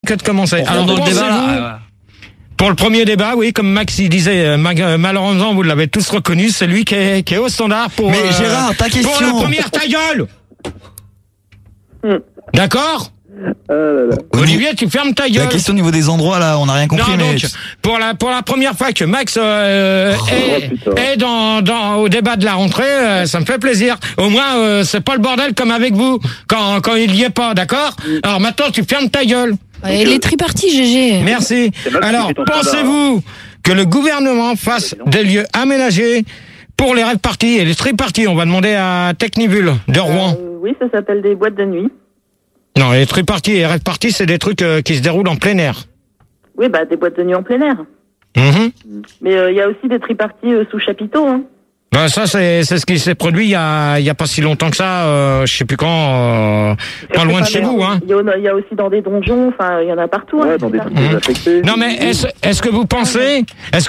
que de commencer. Alors, dans le débat, là, pour le premier débat, oui, comme Max il disait, malheureusement, vous l'avez tous reconnu, c'est lui qui est au standard pour... Mais Gérard, ta question. Pour la première, ta gueule. D'accord. Olivier, tu fermes ta gueule. La question au niveau des endroits, là, on n'a rien compris. Non, mais donc, pour la première fois que Max est au débat de la rentrée, ça me fait plaisir. Au moins, c'est pas le bordel comme avec vous, quand il y est pas, d'accord? Alors maintenant, tu fermes ta gueule. Et les tripartis, GG. Merci. Alors, pensez-vous que le gouvernement fasse des lieux aménagés pour les rêves parties et les tripartis? On va demander à Technibule de Rouen. Oui, ça s'appelle des boîtes de nuit. Non, les tripartis et les rêves parties, c'est des trucs qui se déroulent en plein air. Oui, bah des boîtes de nuit en plein air. Mais il y a aussi des tripartis sous chapiteau. Hein. Ben ça, c'est ce qui s'est produit il y a pas si longtemps que ça, je sais plus quand, pas loin de chez vous, hein. Il y a aussi dans des donjons, enfin, il y en a partout. Ouais, hein, dans des trucs désaffectés. Non mais est-ce que vous pensez, est-ce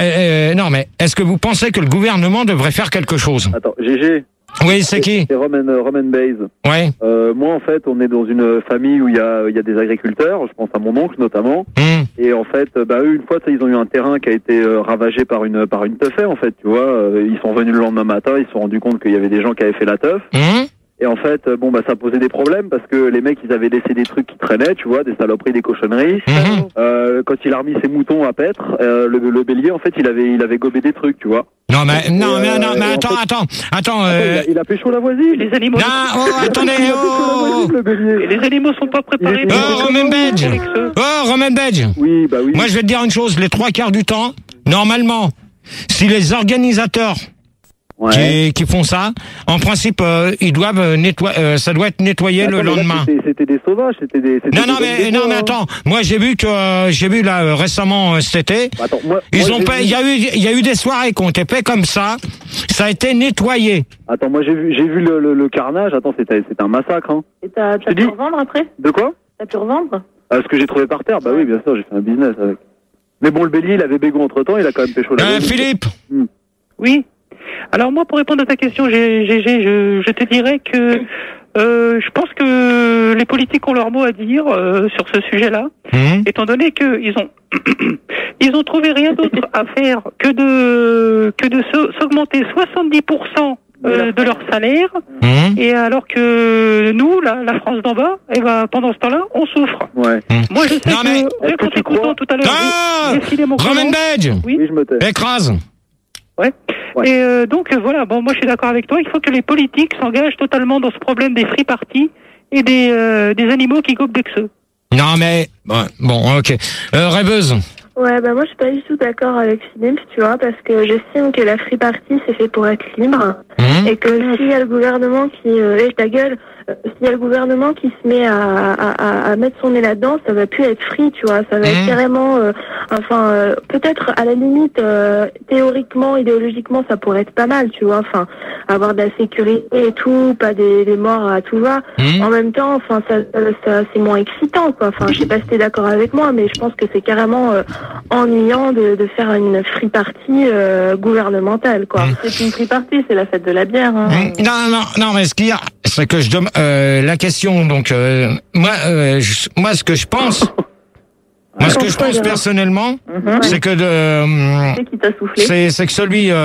que vous pensez que le gouvernement devrait faire quelque chose? Attends, GG. Oui, c'est qui? C'est Roman Bays. Ouais. Moi, en fait, on est dans une famille où il y a des agriculteurs. Je pense à mon oncle notamment. Et en fait, eux, une fois, ils ont eu un terrain qui a été ravagé par une teufée, en fait. Tu vois, ils sont venus le lendemain matin, ils se sont rendus compte qu'il y avait des gens qui avaient fait la teuf. Et en fait, ça posait des problèmes parce que les mecs, ils avaient laissé des trucs qui traînaient, tu vois, des saloperies, des cochonneries. Quand il a remis ses moutons à paître, le bélier, en fait, il avait gobé des trucs, tu vois. Non mais attends. Il a pécho la voisine. Les animaux. Non, attendez. Les animaux sont pas préparés. Romain Bedge. Oui, bah oui. Moi, je vais te dire une chose. Les 3/4 du temps, normalement, si les organisateurs qui font ça, en principe, ils doivent nettoyer. Ça doit être nettoyé le lendemain. C'était des sauvages. Non mais attends. Moi, j'ai vu là récemment cet été. Attends, il y a eu des soirées qui ont été faites comme ça. Ça a été nettoyé. Attends, moi j'ai vu le carnage. Attends, c'était un massacre. Hein. Et t'as pu revendre après? De quoi? T'as pu revendre? Ce que j'ai trouvé par terre. Bah oui, bien sûr, j'ai fait un business avec. Mais bon, le bélier, il avait bégon entre temps. Il a quand même pécho la voisine. Philippe. Oui. Alors moi, pour répondre à ta question, GG, je te dirais que je pense que les politiques ont leur mot à dire sur ce sujet-là, étant donné que ils ont trouvé rien d'autre à faire que de s'augmenter 70% de leur salaire, et alors que nous, la France d'en bas, pendant ce temps-là, on souffre. Ouais. Moi, je sais que quand t'écoutant tout à l'heure, Romain Bedge. Oui, je me tais. Écrase. Ouais. Et donc voilà, bon, moi je suis d'accord avec toi, il faut que les politiques s'engagent totalement dans ce problème des free parties et des animaux qui gobent d'excès. Non mais bon, ok. Rêveuse. Ouais, moi je suis pas du tout d'accord avec Philippe, tu vois, parce que j'estime que la free party c'est fait pour être libre, et que s'il y a le gouvernement qui ta gueule, s'il y a le gouvernement qui se met à mettre son nez là-dedans, ça va plus être free, tu vois, ça va être carrément, peut-être à la limite, théoriquement, idéologiquement, ça pourrait être pas mal, tu vois, enfin, avoir de la sécurité et tout, pas des morts à tout va. En même temps, enfin, ça c'est moins excitant, quoi. Enfin, je sais pas si t'es d'accord avec moi, mais je pense que c'est carrément ennuyant de faire une free party gouvernementale, quoi. C'est une free party, c'est la fête de la bière. Hein. Non, mais ce qu'il y a, c'est que je demande la question. Donc, moi, ce que je pense. Moi, ce que je pense personnellement, c'est que c'est que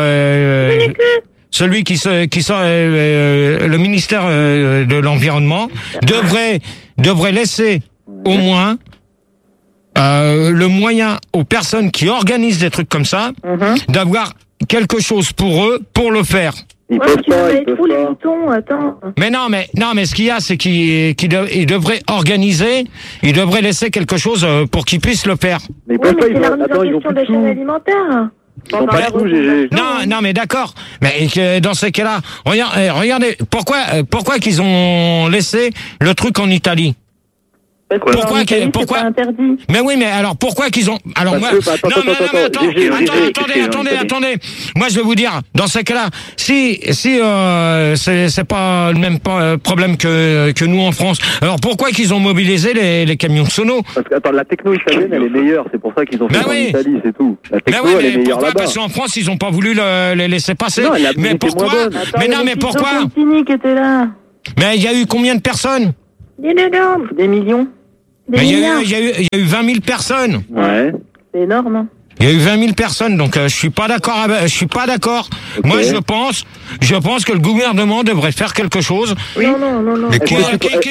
celui qui sort le ministère de l'environnement devrait laisser au moins le moyen aux personnes qui organisent des trucs comme ça d'avoir quelque chose pour eux pour le faire. Ils peuvent les moutons, attends. Mais ce qu'il y a, c'est qu'ils devraient organiser, ils devraient laisser quelque chose pour qu'ils puissent le faire. Mais c'est l'organisation de la chaîne alimentaire. Non, mais d'accord. Mais dans ces cas-là, regardez, pourquoi qu'ils ont laissé le truc en Italie? Pourquoi interdit. Mais oui, mais alors pourquoi qu'ils ont attendez. Moi je vais vous dire, dans ces cas-là, si c'est pas le même problème que nous en France. Alors pourquoi qu'ils ont mobilisé les camions sono? Parce que la techno italienne elle est meilleure, c'est pour ça qu'ils ont fait en Italie, c'est tout. La techno elle est meilleure là-bas. Parce qu'en France ils ont pas voulu les laisser passer. Non, mais pourquoi? Mais pourquoi? Qui était là. Mais il y a eu combien de personnes? Des millions. Mais il y a eu 20 000 personnes. Ouais. C'est énorme, hein. Il y a eu 20 000 personnes, donc je suis pas d'accord. Je suis pas d'accord. Okay. Moi, je pense que le gouvernement devrait faire quelque chose. Oui. Non. Mais quoi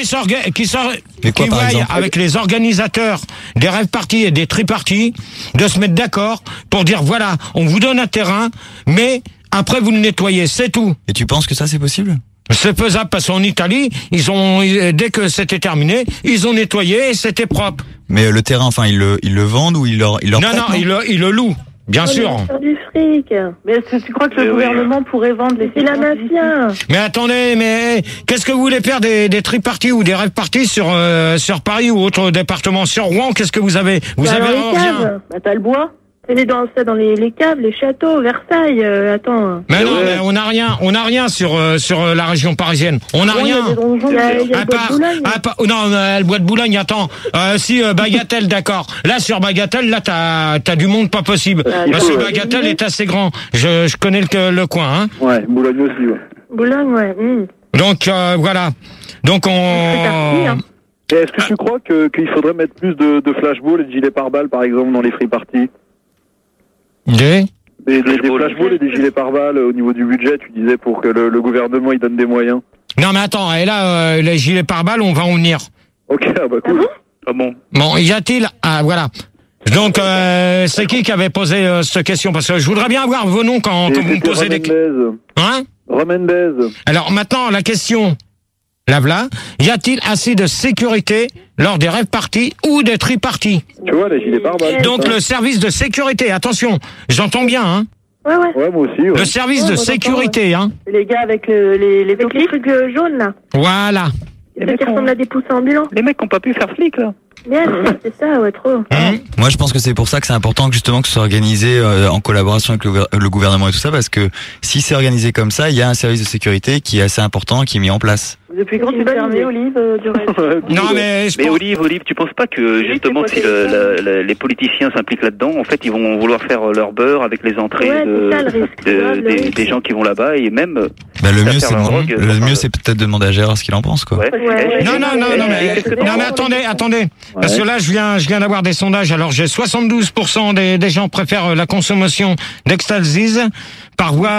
Qui voit avec les organisateurs des rave parties et des triparties de se mettre d'accord pour dire voilà, on vous donne un terrain, mais après vous le nettoyez, c'est tout. Et tu penses que ça c'est possible ? C'est faisable parce qu'en Italie, dès que c'était terminé, ils ont nettoyé et c'était propre. Mais le terrain, enfin, ils le vendent ou ils leur Non, ils le louent, bien sûr. Sur du fric. Mais est-ce que tu crois que le gouvernement pourrait vendre les... C'est la mafia. Mais attendez, qu'est-ce que vous voulez faire des triparties ou des rave parties sur Paris ou autre département? Sur Rouen, qu'est-ce que vous avez? Vous avez rien. Bah t'as le bois. C'est dans les caves, les châteaux, Versailles, attends. Mais non, mais on n'a rien sur la région parisienne. On n'a rien. Il y a le bois de Boulogne. Non, le bois de Boulogne, attends. Si, Bagatelle, d'accord. Là, sur Bagatelle, là, t'as du monde pas possible. Parce que Bagatelle est assez grand. Je connais le coin, hein. Ouais, Boulogne aussi, ouais. Boulogne, ouais. Donc, voilà. Donc, Et est-ce que tu crois qu'il faudrait mettre plus de flashballs et de gilets pare-balles, par exemple, dans les free parties? Des flashballs et des gilets pare-balles au niveau du budget, tu disais, pour que le gouvernement il donne des moyens. Non mais attends, et là, les gilets pare-balles, on va en venir. Ok, bah cool. Ah bon? Bon, y a-t-il... Ah, voilà. Donc, c'est qui avait posé cette question? Parce que je voudrais bien avoir vos noms quand vous me posez des questions. Hein? Remendez. Alors maintenant, la question... Là, y a-t-il assez de sécurité lors des rave parties ou des triparties? Tu vois, les gilets pare-balles. Donc le service de sécurité, attention, j'entends bien, hein. Ouais. Ouais, moi aussi. Ouais. Le service de sécurité, hein. Les gars avec les trucs jaunes, là. Voilà. Ceux qui ressemblent à des poussins ambulants. Les mecs ont pas pu faire flic, là. Bien, c'est ça, ouais, trop. Moi, je pense que c'est pour ça que c'est important justement que ce soit organisé en collaboration avec le gouvernement et tout ça, parce que si c'est organisé comme ça, il y a un service de sécurité qui est assez important, qui est mis en place. Depuis quand tu fermé, Olive, du reste? Non, mais Olive, tu penses pas que justement si les politiciens s'impliquent là-dedans, en fait, ils vont vouloir faire leur beurre avec les entrées des gens qui vont là-bas et même. Bah, le mieux, c'est peut-être de demander à Gérard ce qu'il en pense, quoi. Ouais. Non, mais attendez. Ouais. Parce que là, je viens d'avoir des sondages. Alors, j'ai 72% des gens préfèrent la consommation d'ecstasy par voie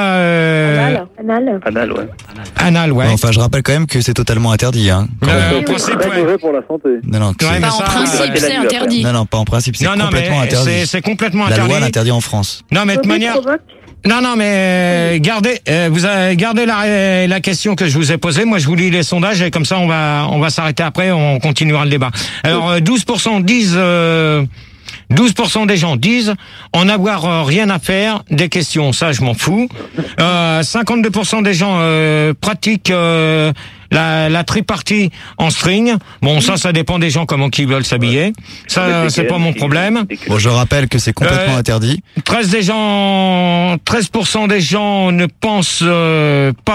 anal, ouais. Anal, ouais. Enfin, je rappelle quand même que c'est totalement interdit, hein. En principe, ouais. Pour la santé. Non, en principe, c'est interdit. Non, pas en principe, c'est complètement interdit. C'est complètement interdit. La loi l'interdit en France. Non, mais de toute manière. Non, mais vous avez gardé la question que je vous ai posée. Moi, je vous lis les sondages et comme ça, on va s'arrêter après. On continuera le débat. Alors, 12% disent. 12% des gens disent en avoir rien à faire des questions. Ça, je m'en fous. 52% des gens pratiquent la tripartie en string. Bon, ça dépend des gens comment ils veulent s'habiller. Ça, c'est pas mon problème. Bon, je rappelle que c'est complètement interdit. 13% des gens ne pensent pas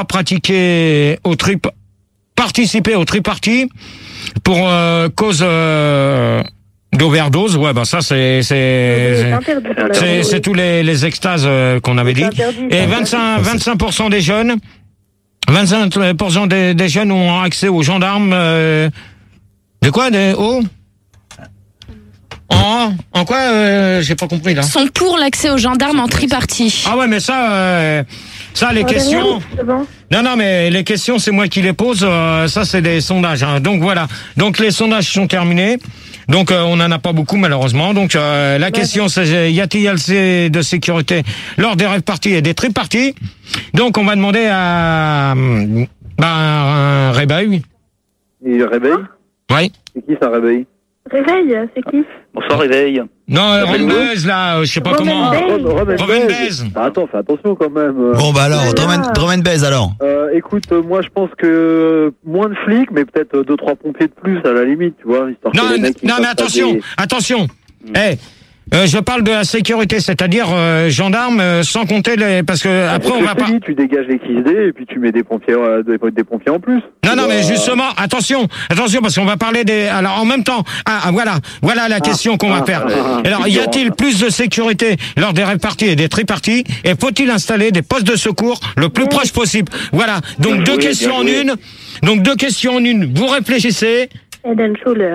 participer au tripartie pour cause d'overdose. Ouais, ça c'est tous les extases qu'on avait dit. Et 25% des jeunes 25% des jeunes ont accès aux gendarmes de quoi? En quoi? J'ai pas compris là. Sont pour l'accès aux gendarmes en tripartie. Ah ouais, mais ça les questions. Non, mais les questions c'est moi qui les pose. Ça c'est des sondages. Hein. Donc voilà. Donc les sondages sont terminés. Donc on n'en a pas beaucoup malheureusement. Donc la question c'est y a-t-il assez de sécurité lors des rave parties et des triparties? Donc on va demander à un réveil. Et le réveil? Oui. C'est qui ça réveil? Réveil, c'est qui? Bonsoir, réveil. Non, Romaine là, je sais pas comment. Romaine Baise. Attends, fais attention quand même. Bon bah alors, Romaine Baise alors. Écoute, moi je pense que moins de flics, mais peut-être 2-3 pompiers de plus à la limite, tu vois. Non, mais attention. Je parle de la sécurité, c'est-à-dire gendarmes, sans compter parce que après on va pas. Tu dégages les XD et puis tu mets des pompiers en plus. Non, mais justement, attention, parce qu'on va parler des. Alors en même temps, voilà la question qu'on va faire. Alors, y a-t-il plus de sécurité lors des réparties et des triparties? Et faut-il installer des postes de secours le plus proche possible? Voilà. Donc deux questions en une. Vous réfléchissez. Head and Shoulders.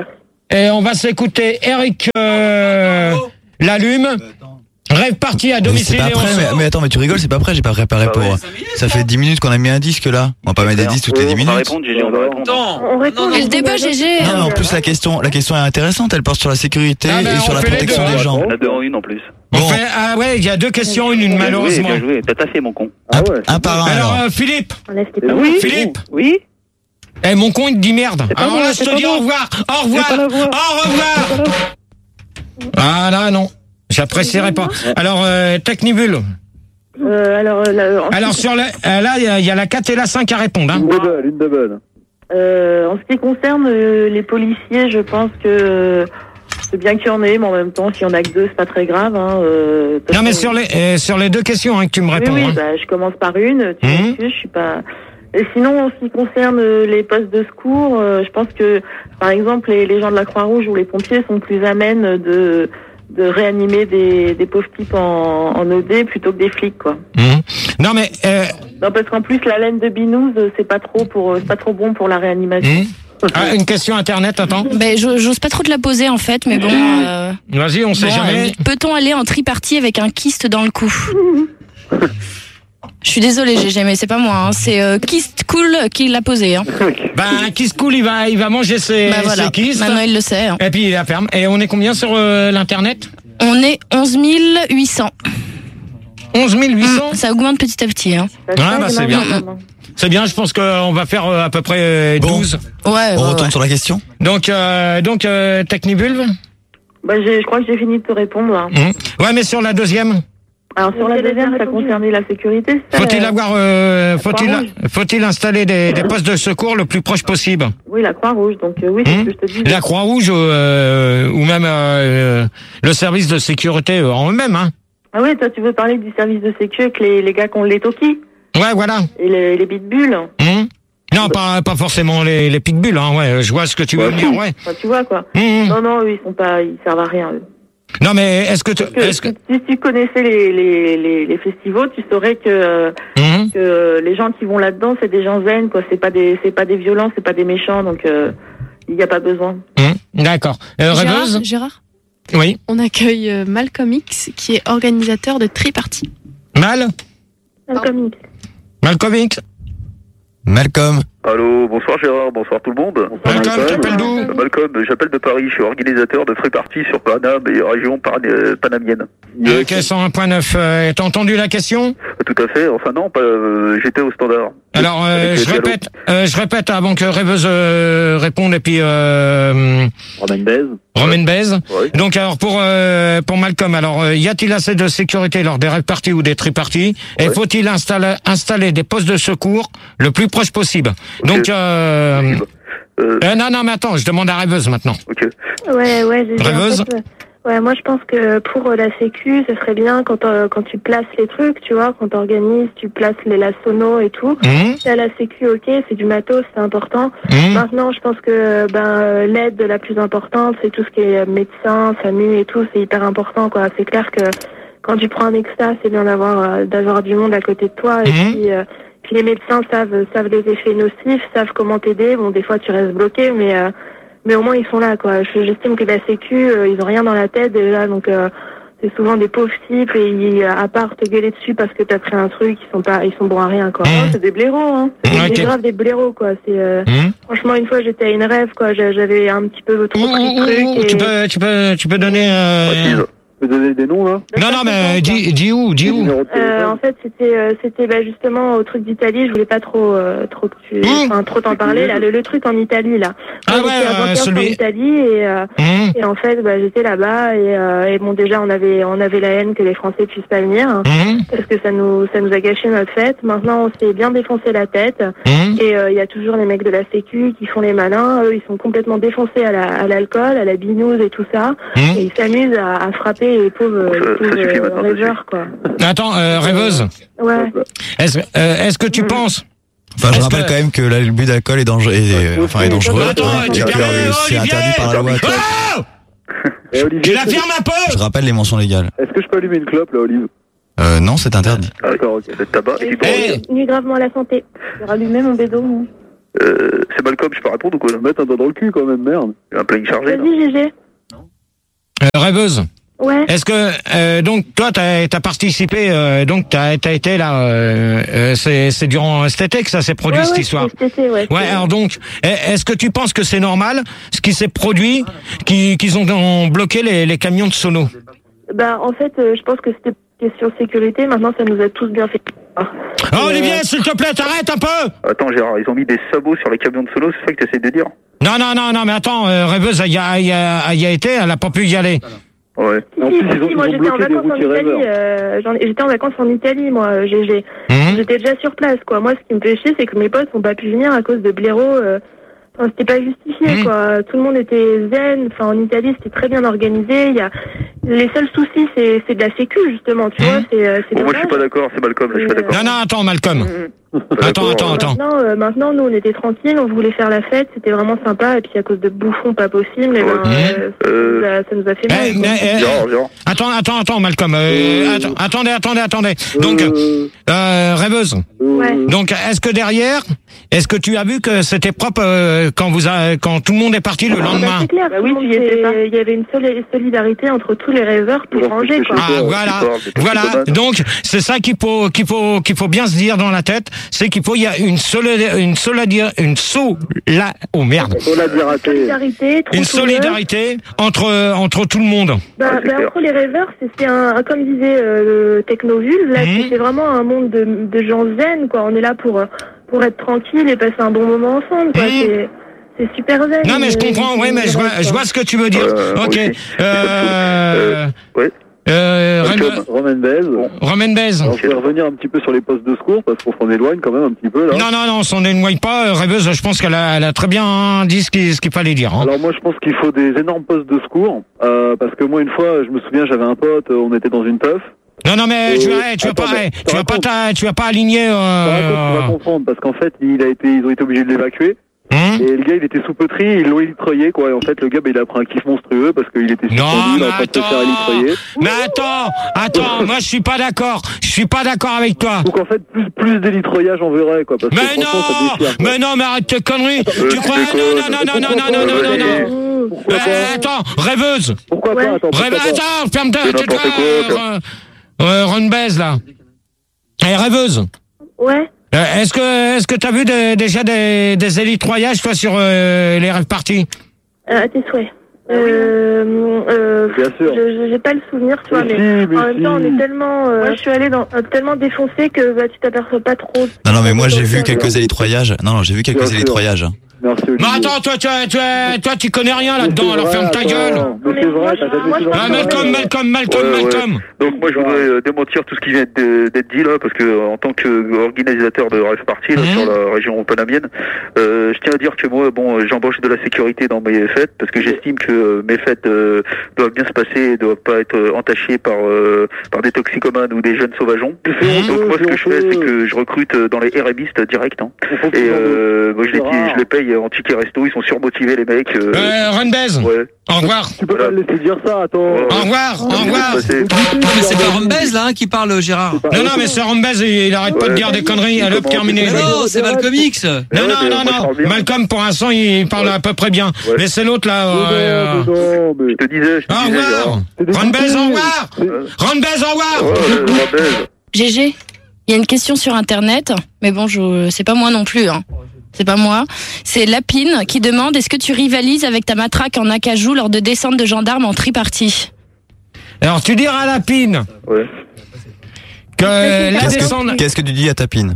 Et on va s'écouter Eric Lalume. Rêve parti à domicile. C'est pas prêt, mais attends, mais tu rigoles, c'est pas prêt, j'ai pas préparé pour. Ça fait 10 minutes qu'on a mis un disque là. On va pas mettre des disques toutes les 10 minutes. On va répondre, GG, on va répondre. On répond. Le débat, GG. Non, mais en plus la question est intéressante, elle porte sur la sécurité et sur la protection des gens. On a deux en une en plus. Bon. Ah ouais, il y a 2 questions, une malheureusement. Bien joué, t'as taffé mon con. Un par un alors. Philippe. Oui. Philippe. Oui. Eh, mon con, il te dit merde. pas Alors moi, là, je c'est te pas dis moi. au revoir. Au revoir. C'est pas la voix. Au revoir. Ah là, non. J'apprécierais pas. Alors, Technibule. Alors, sur là, il y a la 4 et la 5 à répondre. Hein. Une double. En ce qui concerne les policiers, je pense que c'est bien qu'il y en ait, mais en même temps, s'il y en a que 2, c'est pas très grave. Hein, Non, mais sur les 2 questions hein, que tu me réponds. Oui, hein. bah, je commence par une. Tu m'excuses, je suis pas. Et sinon, en ce qui concerne les postes de secours, je pense que, par exemple, les gens de la Croix-Rouge ou les pompiers sont plus amènes de réanimer des pauvres types en OD plutôt que des flics, quoi. Non, mais non, parce qu'en plus, la laine de binouze, c'est pas trop bon pour la réanimation. une question internet, attends. Ben, j'ose pas trop te la poser en fait, mais bon. Vas-y, on sait jamais. Peut-on aller en tripartie avec un kyste dans le cou? Je suis désolée, GG, mais c'est pas moi. Hein. C'est Kyste Cool qui l'a posé. Hein. Bah, un Kyste Cool, il va manger ses kystes. Maintenant, il le sait. Hein. Et puis, il la ferme. Et on est combien sur l'internet? On est 11 800. 11 800 Ça augmente petit à petit. Hein. Ah, bah, c'est bien. C'est bien, je pense qu'on va faire à peu près 12. Bon. Ouais, on retourne sur la question. Donc Technibulve. Bah, je crois que j'ai fini de te répondre. Là. Ouais, mais sur la deuxième. Alors sur la deuxième, ça concernait la sécurité. Faut-il installer des postes de secours le plus proche possible? Oui, la Croix-Rouge. Donc oui, c'est ce que je te dis. La Croix-Rouge ou même le service de sécurité en eux-mêmes. Hein. Ah oui, toi tu veux parler du service de sécu avec les gars qui ont les Toki. Ouais, voilà. Et les pitbulls. Non, pas forcément les pitbulls. Hein. Ouais, je vois ce que tu veux dire. Ouais. Enfin, tu vois quoi. Non, eux, ils servent à rien. Eux. Non, mais est-ce que si tu connaissais les festivals, tu saurais que les gens qui vont là-dedans, c'est des gens zen, quoi. C'est pas des violents, c'est pas des méchants, donc il n'y a pas besoin. D'accord. Rêveuse. Gérard. Oui. On accueille Malcolm X, qui est organisateur de Triparty. Malcolm X. Malcolm X. Malcolm. Allô, bonsoir Gérard, bonsoir tout le monde. Malcolm, t'appelles d'où? Malcolm, j'appelle de Paris, je suis organisateur de Free Party sur Paname et région panamienne. Ok, 101.9, t'as entendu la question? Tout à fait, enfin non, j'étais au standard. Alors, je répète avant que Rêveuse réponde et puis Romain Baise. Oui. Donc alors pour Malcolm, alors y a-t-il assez de sécurité lors des rêves parties ou des triparties? Et faut-il installer des postes de secours le plus proche possible? Okay. Donc non mais attends, je demande à Rêveuse maintenant. Ok. Ouais, Rêveuse. Ouais, moi je pense que pour la sécu, ce serait bien quand tu places les trucs, tu vois, quand t'organises, tu places la sono et tout. Là, la sécu, ok, c'est du matos, c'est important. Maintenant, je pense que l'aide la plus importante, c'est tout ce qui est médecin, SAMU et tout, c'est hyper important, quoi. C'est clair que quand tu prends un extra, c'est bien d'avoir du monde à côté de toi. Et puis les médecins savent les effets nocifs, savent comment t'aider. Bon, des fois tu restes bloqué, mais au moins ils sont là, quoi. J'estime que la sécu, ils ont rien dans la tête et là, donc c'est souvent des pauvres types et à part te gueuler dessus parce que t'as pris un truc, ils sont bons à rien, quoi. C'est des blaireaux, hein. C'est grave des blaireaux, quoi. C'est franchement, une fois j'étais à une rêve, quoi. J'avais un petit peu trop pris de trucs. Et... Tu peux donner Tu peux donner des noms, là? Non, mais dis où? En fait, c'était justement au truc d'Italie. Je voulais pas trop t'en parler, là. Le truc en Italie, là. Celui... en Italie et en fait, j'étais là-bas et bon, déjà, on avait la haine que les Français puissent pas venir, parce que ça nous a gâché notre fête. Maintenant, on s'est bien défoncé la tête et il y a toujours les mecs de la sécu qui font les malins. Eux, ils sont complètement défoncés à l'alcool, à la binouse et tout ça, et ils s'amusent à frapper les pauvres rêveurs, quoi. Attends, Rêveuse. Ouais. Est-ce que tu penses? Enfin, je rappelle quand même que là, le but d'alcool est dangereux. Est dangereux. C'est interdit par la loi. Tu la fermes un peu. Je rappelle les mentions légales. Est-ce que je peux allumer une clope, là, Olive? Non, c'est interdit. D'accord, ok. Le tabac et du Nuit gravement à la santé. Je vais rallumer mon bédo. C'est Malcolm, je peux répondre ou quoi? Mettre un doigt dans le cul quand même, merde. Il y a un planning chargé. Vas-y, GG. Rêveuse. Ouais. Est-ce que donc toi t'as participé donc t'as été là c'est durant cet été que ça s'est produit cette histoire. Cet été, ouais. Ouais, alors donc est-ce que tu penses que c'est normal ce qui s'est produit qu'ils ont bloqué les camions de sono? Bah en fait je pense que c'était question sécurité, maintenant ça nous a tous bien fait. Oh Olivier, s'il te plaît, t'arrêtes un peu. Attends Gérard, ils ont mis des sabots sur les camions de sono, c'est ça que t'essayes de dire? Non, mais attends, Rêveuse elle y a été, elle a pas pu y aller. Ouais. Si, moi j'étais en vacances en Italie, j'étais en vacances en Italie, moi, GG. J'étais déjà sur place, quoi. Moi, ce qui me fait chier, c'est que mes potes n'ont pas pu venir à cause de blaireaux. Enfin, c'était pas justifié, quoi. Tout le monde était zen. Enfin, en Italie, c'était très bien organisé. Les seuls soucis, c'est de la sécu, justement, tu vois. C'est moi, je suis pas d'accord, c'est Malcolm, là, je suis pas d'accord. Non, attends, Malcolm. Attends. Maintenant, nous, on était tranquilles, on voulait faire la fête, c'était vraiment sympa. Et puis, à cause de bouffons pas possible, ça nous a fait mal. Attends, Malcolm. Attendez. Donc, Rêveuse. Ouais. Donc, est-ce que tu as vu que c'était propre quand tout le monde est parti le lendemain? C'est clair, il y avait une solidarité entre tous les rêveurs pour ranger, quoi. Ah, voilà. Donc, c'est ça qu'il faut bien se dire dans la tête, c'est qu'il faut, il y a une solidarité entre tout le monde. Entre les rêveurs, c'est comme disait Technovule, là, c'est vraiment un monde de gens zen, quoi. On est là pour être tranquille et passer un bon moment ensemble, quoi. C'est super zen. Non, mais je comprends, oui, mais je vois ce que tu veux dire. Ok. Ouais. Romain Bez. On peut revenir un petit peu sur les postes de secours parce qu'on s'en éloigne quand même un petit peu là. Non, on s'en éloigne pas. Rêveuse, je pense qu'elle a très bien dit ce qu'il fallait dire. Hein. Alors moi je pense qu'il faut des énormes postes de secours parce que moi une fois je me souviens j'avais un pote, on était dans une teuf. Non, mais tu vas pas aligner. Tu vas comprendre parce qu'en fait ils ont été obligés de l'évacuer. Et le gars il était sous poterie, ils l'ont élitroyé quoi. Et en fait le gars il a pris un kiff monstrueux parce qu'il était suspendu, il a en train de se faire élitroyer. Mais attends, moi je suis pas d'accord. Je suis pas d'accord avec toi. Donc en fait plus d'élitroyage on verrait quoi. Parce que mais non, mais arrête tes conneries. Tu crois? Non. Attends, Rêveuse. Pourquoi pas? Attends, ferme ta Ron Bez là. Hey, Rêveuse. Ouais. Est-ce que t'as vu déjà des élitroyages toi sur les rêves parties? À tes souhaits. Bien sûr. J'ai pas le souvenir, tu vois, mais en même temps, on est tellement, moi, je suis allée tellement défoncée que tu t'aperçois pas trop. Non, mais moi j'ai vu quelques élitroyages. J'ai vu quelques élitroyages. Merci, mais attends, toi, tu connais rien là-dedans, alors ferme ta gueule. Mais c'est vrai, Malcolm. Donc moi je voudrais démentir tout ce qui vient d'être dit là, parce que en tant qu'organisateur de rêve party sur la région panamienne, je tiens à dire que moi, j'embauche de la sécurité dans mes fêtes, parce que j'estime que mes fêtes doivent bien se passer et doivent pas être entachées par des toxicomanes ou des jeunes sauvageons. Donc moi ce que je fais, c'est que je recrute dans les RMistes direct, et moi je les paye en ticket resto, ils sont surmotivés les mecs. Runbez. Ouais. Au revoir. Tu peux pas me laisser dire ça, attends. Au revoir. Mais c'est pas Runbez là qui parle, Gérard. Non, mais c'est Runbez, il arrête pas de dire des conneries. Allez, hop, terminé. Non, c'est Malcolm X. Non. Malcolm, pour l'instant, il parle à peu près bien. Mais c'est l'autre là. Je te disais. Au revoir. Runbez, au revoir. Runbez, au revoir. GG, il y a une question sur Internet, mais bon, c'est pas moi non plus, hein. C'est pas moi. C'est Lapine qui demande: est-ce que tu rivalises avec ta matraque en acajou lors de descente de gendarmes en tripartie? Alors tu diras à Lapine que la descente. Qu'est-ce que tu dis à ta pine?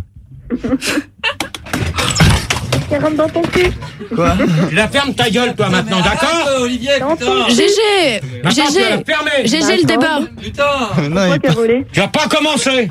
Elle rentre dans ton cul. Quoi? Tu la fermes ta gueule toi maintenant, d'accord? Olivier, putain. GG, le débat. Putain. Tu vas pas commencer.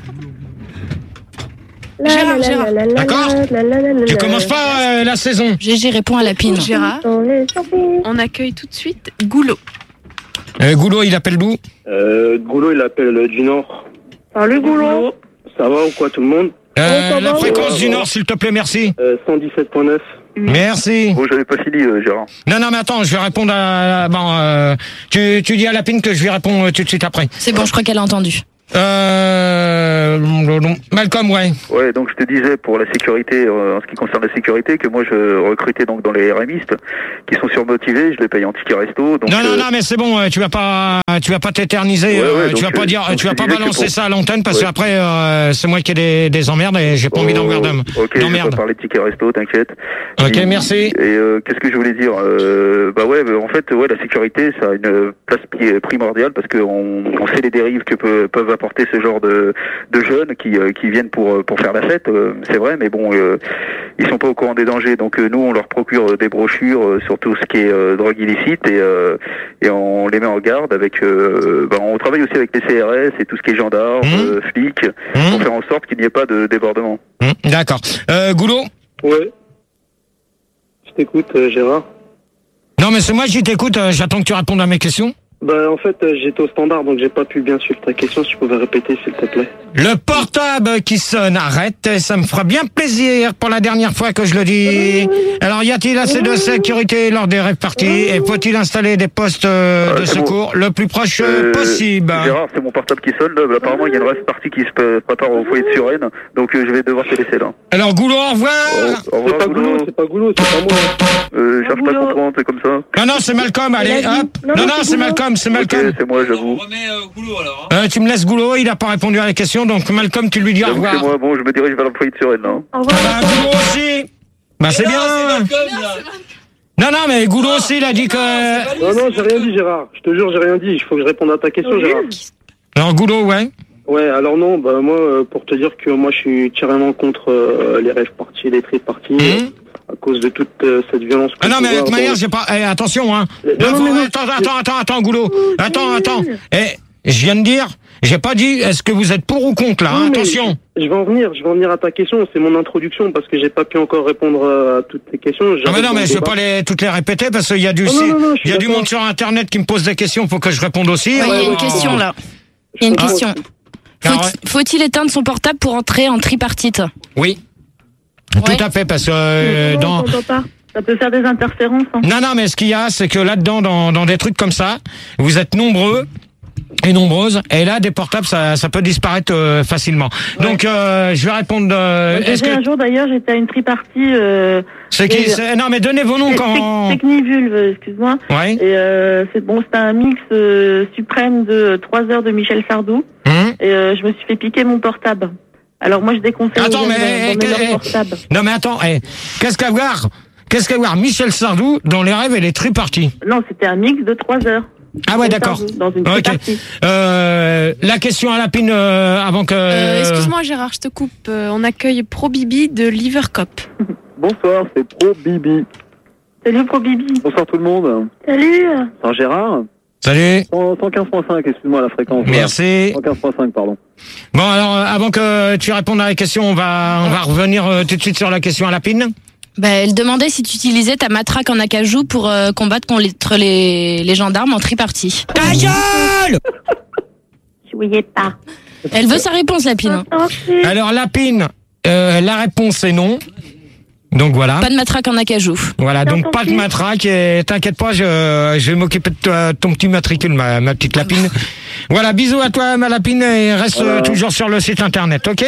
Gérard. D'accord? Tu commences pas la saison. GG répond à Lapine. Gérard, on accueille tout de suite Goulot. Goulot, il appelle d'où? Goulot, il appelle du Nord. Salut Goulot. Ça va ou quoi tout le monde? La fréquence du Nord, s'il te plaît, merci. 117.9. Merci. Bon, j'avais pas fini, Gérard. Non, mais attends, je vais répondre à... tu dis à Lapine que je lui réponds tout de suite après. C'est bon, je crois qu'elle a entendu. Malcolm, ouais. Ouais, donc je te disais pour la sécurité, en ce qui concerne la sécurité, que moi je recrutais donc dans les RMistes qui sont surmotivés, je les paye en ticket resto. Donc, non, mais c'est bon, tu vas pas t'éterniser, tu vas pas dire, tu vas pas balancer ça à l'antenne parce qu'après c'est moi qui ai des emmerdes et j'ai pas envie d'en garder. Ok, je vais pas parler de ticket resto, t'inquiète. Ok, merci. Et qu'est-ce que je voulais dire en fait, la sécurité, ça a une place primordiale parce que on sait les dérives que peuvent apporter ce genre de jeunes qui viennent pour faire la fête, c'est vrai, mais bon, ils sont pas au courant des dangers. Donc nous, on leur procure des brochures sur tout ce qui est drogue illicite et on les met en garde avec. On travaille aussi avec les CRS et tout ce qui est gendarmes, flics, pour faire en sorte qu'il n'y ait pas de débordement. D'accord. Goulot. Ouais. Je t'écoute, Gérard. Non, mais c'est moi qui t'écoute. J'attends que tu répondes à mes questions. Bah en fait j'étais au standard donc j'ai pas pu bien suivre ta question, si tu pouvais répéter s'il te plaît. Le portable qui sonne, arrête, ça me fera bien plaisir pour la dernière fois que je le dis. Alors y a-t-il assez de sécurité lors des rêves parties et faut-il installer des postes de secours le plus proche possible? Gérard, c'est mon portable qui sonne, là. Apparemment il y a une rêve partie qui se prépare au foyer de Suresnes, donc je vais devoir te laisser là. Alors Goulot, au revoir. Au revoir, c'est pas Goulot, c'est pas moi. Cherche pas à comprendre, c'est comme ça. Non, c'est Malcolm, allez, hop. Non, c'est Malcolm. C'est Malcolm. Okay, c'est moi, j'avoue. On remet Goulot alors. Tu me laisses Goulot, il a pas répondu à la question, donc Malcolm, tu lui dis au revoir. C'est moi, bon, je me dirige vers l'employé de Suresnes, là. Au revoir. Goulot aussi. Bah c'est bien. Non, mais Goulot aussi, il a dit que... Non, j'ai rien dit, Gérard. Je te jure, j'ai rien dit. Il faut que je réponde à ta question, Gérard. Alors Goulot, ouais. Ouais, alors non, moi, pour te dire que moi, je suis carrément contre les rêves parties, les trip parties. À cause de toute cette violence. Non, mais avec manière, j'ai pas. Attention, hein. Attends, Goulot. Attends. Je viens de dire, j'ai pas dit. Est-ce que vous êtes pour ou contre là? Hein, attention. Je vais en venir à ta question. C'est mon introduction parce que j'ai pas pu encore répondre à toutes tes questions. Non, mais je vais pas toutes les répéter parce qu'il y a du monde sur Internet qui me pose des questions. Faut que je réponde aussi. Il y a une question là. Il y a une question. Faut-il éteindre son portable pour entrer en tripartite? Oui. Tout à fait, parce que ça peut faire des interférences. Hein. Non, mais ce qu'il y a, c'est que là-dedans, dans des trucs comme ça, vous êtes nombreux et nombreuses, et là, des portables, ça peut disparaître facilement. Ouais. Donc, je vais répondre. Un jour, d'ailleurs, j'étais à une tripartie. Non, mais donnez vos noms quand. Technivulve, excuse-moi. Ouais. Et c'était un mix suprême de 3 heures de Michel Sardou. Et je me suis fait piquer mon portable. Alors moi je déconseille leur portable. Non mais attends, qu'est-ce qu'à voir Michel Sardou dans les rêves et les triparties? Non, c'était un mix de 3 heures. Ah ouais, d'accord. Dans une tripartie. La question à Lapine avant que... Excuse-moi Gérard, je te coupe. On accueille Pro Bibi de Livercop. Bonsoir, c'est Pro Bibi. Salut Pro Bibi. Bonsoir tout le monde. Salut. Bonsoir Gérard. Salut. 115.5, excuse-moi la fréquence. Merci. 115.5, pardon. Bon, alors, avant que tu répondes à la question, on va revenir tout de suite sur la question à Lapine. Elle demandait si tu utilisais ta matraque en acajou pour combattre contre les gendarmes en tripartie. Ta gueule! Jouiez pas. Elle veut sa réponse, Lapine. Alors, Lapine, la réponse est non. Donc voilà. Pas de matraque en acajou. Voilà, donc pas de matraque et t'inquiète pas, je vais m'occuper de ton petit matricule, ma petite Lapine. Voilà, bisous à toi, ma Lapine, et reste toujours sur le site internet, ok?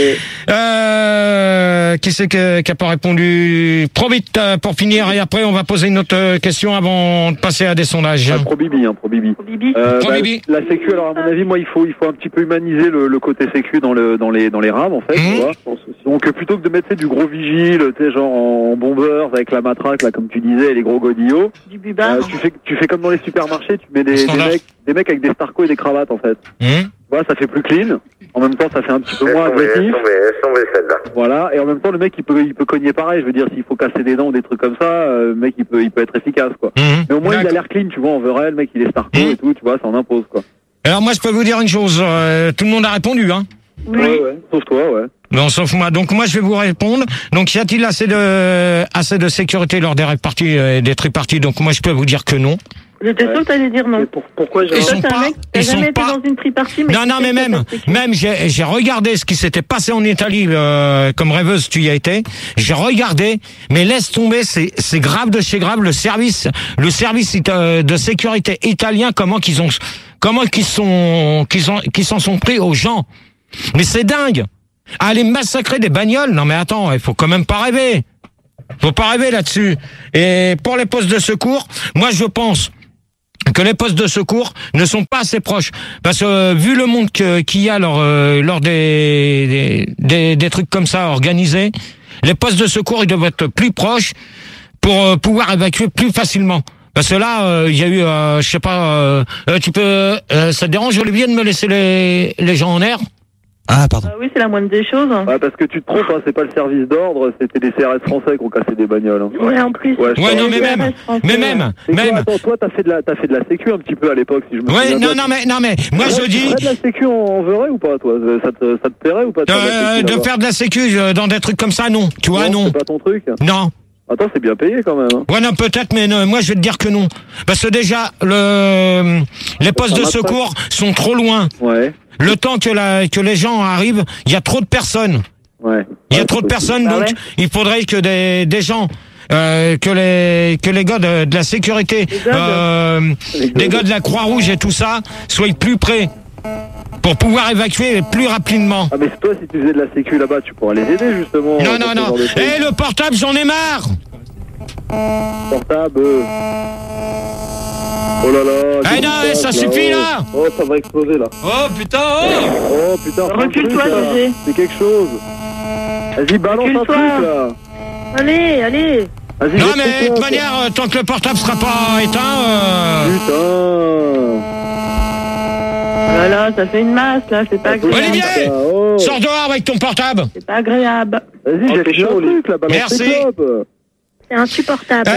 Qui c'est qui a pas répondu? Trop vite pour finir, et après on va poser une autre question avant de passer à des sondages. Pro Bibi. La sécu, alors à mon avis, moi il faut un petit peu humaniser le côté sécu dans les rames en fait. Tu vois, donc plutôt que de mettre du gros vigile, genre en bombeur avec la matraque là comme tu disais, et les gros godillots. Du bubard. Tu fais comme dans les supermarchés, tu mets des mecs avec des starcos et des cravates en fait. Voilà, ça fait plus clean. En même temps, ça fait un petit peu moins agressif. Voilà, et en même temps, le mec il peut cogner pareil. Je veux dire, s'il faut casser des dents ou des trucs comme ça, le mec il peut être efficace quoi. Mais au moins il a l'air clean, tu vois. En vrai, le mec il est starco et tout, tu vois, ça en impose quoi. Alors moi, je peux vous dire une chose. Tout le monde a répondu, hein. Oui. Ouais. Sauf toi, ouais. Non, sauf moi. Donc moi, je vais vous répondre. Donc, y a-t-il assez de sécurité lors des rêves parties et des triparties? Donc moi, je peux vous dire que non. J'étais sûr que t'allais dire non. Pourquoi ils sont pas, t'as jamais été dans une tripartie, mais non, mais même, j'ai regardé ce qui s'était passé en Italie, comme rêveuse, tu y as été. J'ai regardé, mais laisse tomber, c'est grave de chez grave. Le service de sécurité italien, comment comment qu'ils s'en sont pris aux gens. Mais c'est dingue. Aller massacrer des bagnoles, non mais attends, il faut quand même pas rêver. Faut pas rêver là-dessus. Et pour les postes de secours, moi je pense que les postes de secours ne sont pas assez proches. Parce que vu le monde qu'il y a lors des trucs comme ça organisés, les postes de secours ils doivent être plus proches pour pouvoir évacuer plus facilement. Parce que là, il y a eu, je sais pas, ça te dérange Olivier de me laisser les gens en air? Ah, pardon. Oui, c'est la moindre des choses. Ouais, parce que tu te trompes, hein, c'est pas le service d'ordre, c'était les CRS français qui ont cassé des bagnoles. Hein. Ouais, en plus. Ouais, non, mais même. Attends, toi, t'as fait de la sécu un petit peu à l'époque, si je me souviens. Ouais, non, mais moi je dis. Tu ferais de la sécu en verrais ou pas, toi? Ça te plairait ou pas de faire de la sécu dans des trucs comme ça, non. Tu vois, non. C'est pas ton truc? Non. Attends, c'est bien payé quand même. Hein. Ouais, non, peut-être, mais non, moi je vais te dire que non. Parce que déjà, les postes de secours sont trop loin. Ouais. Le temps que les gens arrivent, il y a trop de personnes. Ouais. Il y a trop de personnes, donc il faudrait que des gens, que les gars de la sécurité, des gars de la Croix-Rouge et tout ça, soient plus près pour pouvoir évacuer plus rapidement. Ah mais toi, si tu faisais de la sécu là-bas, tu pourras les aider justement. Non. Eh, le portable, j'en ai marre. Portable. Oh là là. Eh non, ça suffit là. Oh, ça va exploser là. Oh putain. Oh putain. Recule-toi, Gégé. C'est quelque chose. Vas-y, balance un truc là. Allez. Non mais de toute manière, tant que le portable sera pas éteint. Putain. Voilà, ça fait une masse là, c'est pas agréable. Olivier, sors dehors avec ton portable. C'est pas agréable. Vas-y, j'ai fait un truc là, balance. Merci. C'est insupportable.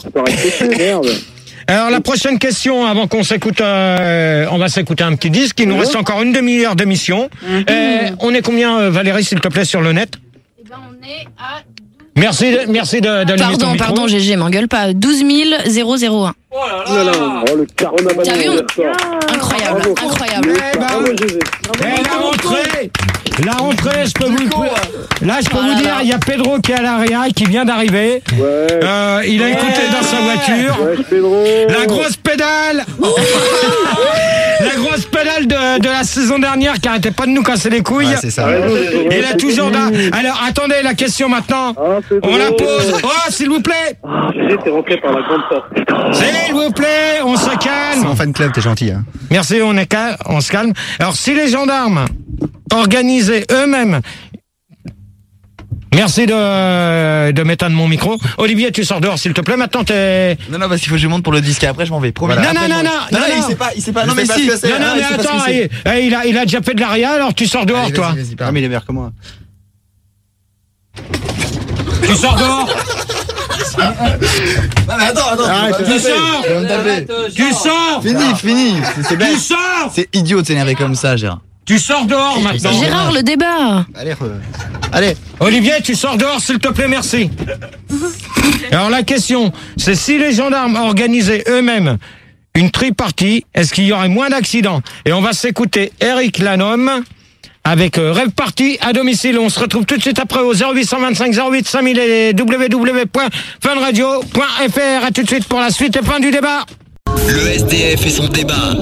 Alors la prochaine question, avant qu'on s'écoute, on va s'écouter un petit disque. Il nous reste encore une demi-heure d'émission. On est combien, Valérie, s'il te plaît, sur le net? Eh ben, on est à... Merci d'allumer ton micro. Pardon, GG, m'engueule pas. 12 001. Oh là là. Oh le carton. T'as vu? Incroyable. La rentrée, je peux vous dire, il y a Pedro qui est à l'arrière, qui vient d'arriver. Ouais. Il a écouté dans sa voiture. Ouais, Pedro. La grosse pédale. La grosse pédale de la saison dernière qui arrêtait pas de nous casser les couilles. Ouais, c'est ça. Il a toujours Alors, attendez, la question maintenant. On la pose. Oh, s'il vous plaît. T'es rentré par la grande porte. S'il vous plaît, on se calme. C'est mon fan club, t'es gentil. Hein. Merci, on se calme. Alors, si les gendarmes organisaient eux-mêmes... Merci de m'éteindre mon micro. Olivier, tu sors dehors, s'il te plaît. Maintenant, t'es... Non, parce qu'il faut que je monte pour le disque et après je m'en vais. Promis. Voilà. Non, il sait pas. Non, mais si. Non, mais attends, il a déjà fait de l'aria, alors tu sors dehors, toi. Ah, mais il est meilleur que moi. Tu sors dehors. Non, mais attends. Tu sors. Fini. C'est bête. Tu sors. C'est idiot de s'énerver comme ça, Gérard. Tu sors dehors maintenant. Gérard, le débat. Allez. Olivier, tu sors dehors, s'il te plaît, merci. Alors la question, c'est si les gendarmes organisaient eux-mêmes une tripartie, est-ce qu'il y aurait moins d'accidents? Et on va s'écouter Eric Lanhomme avec Rêve Party à domicile. On se retrouve tout de suite après au 0825 08 5000 et www.funradio.fr. À tout de suite pour la suite et fin du débat. Le SDF et son débat.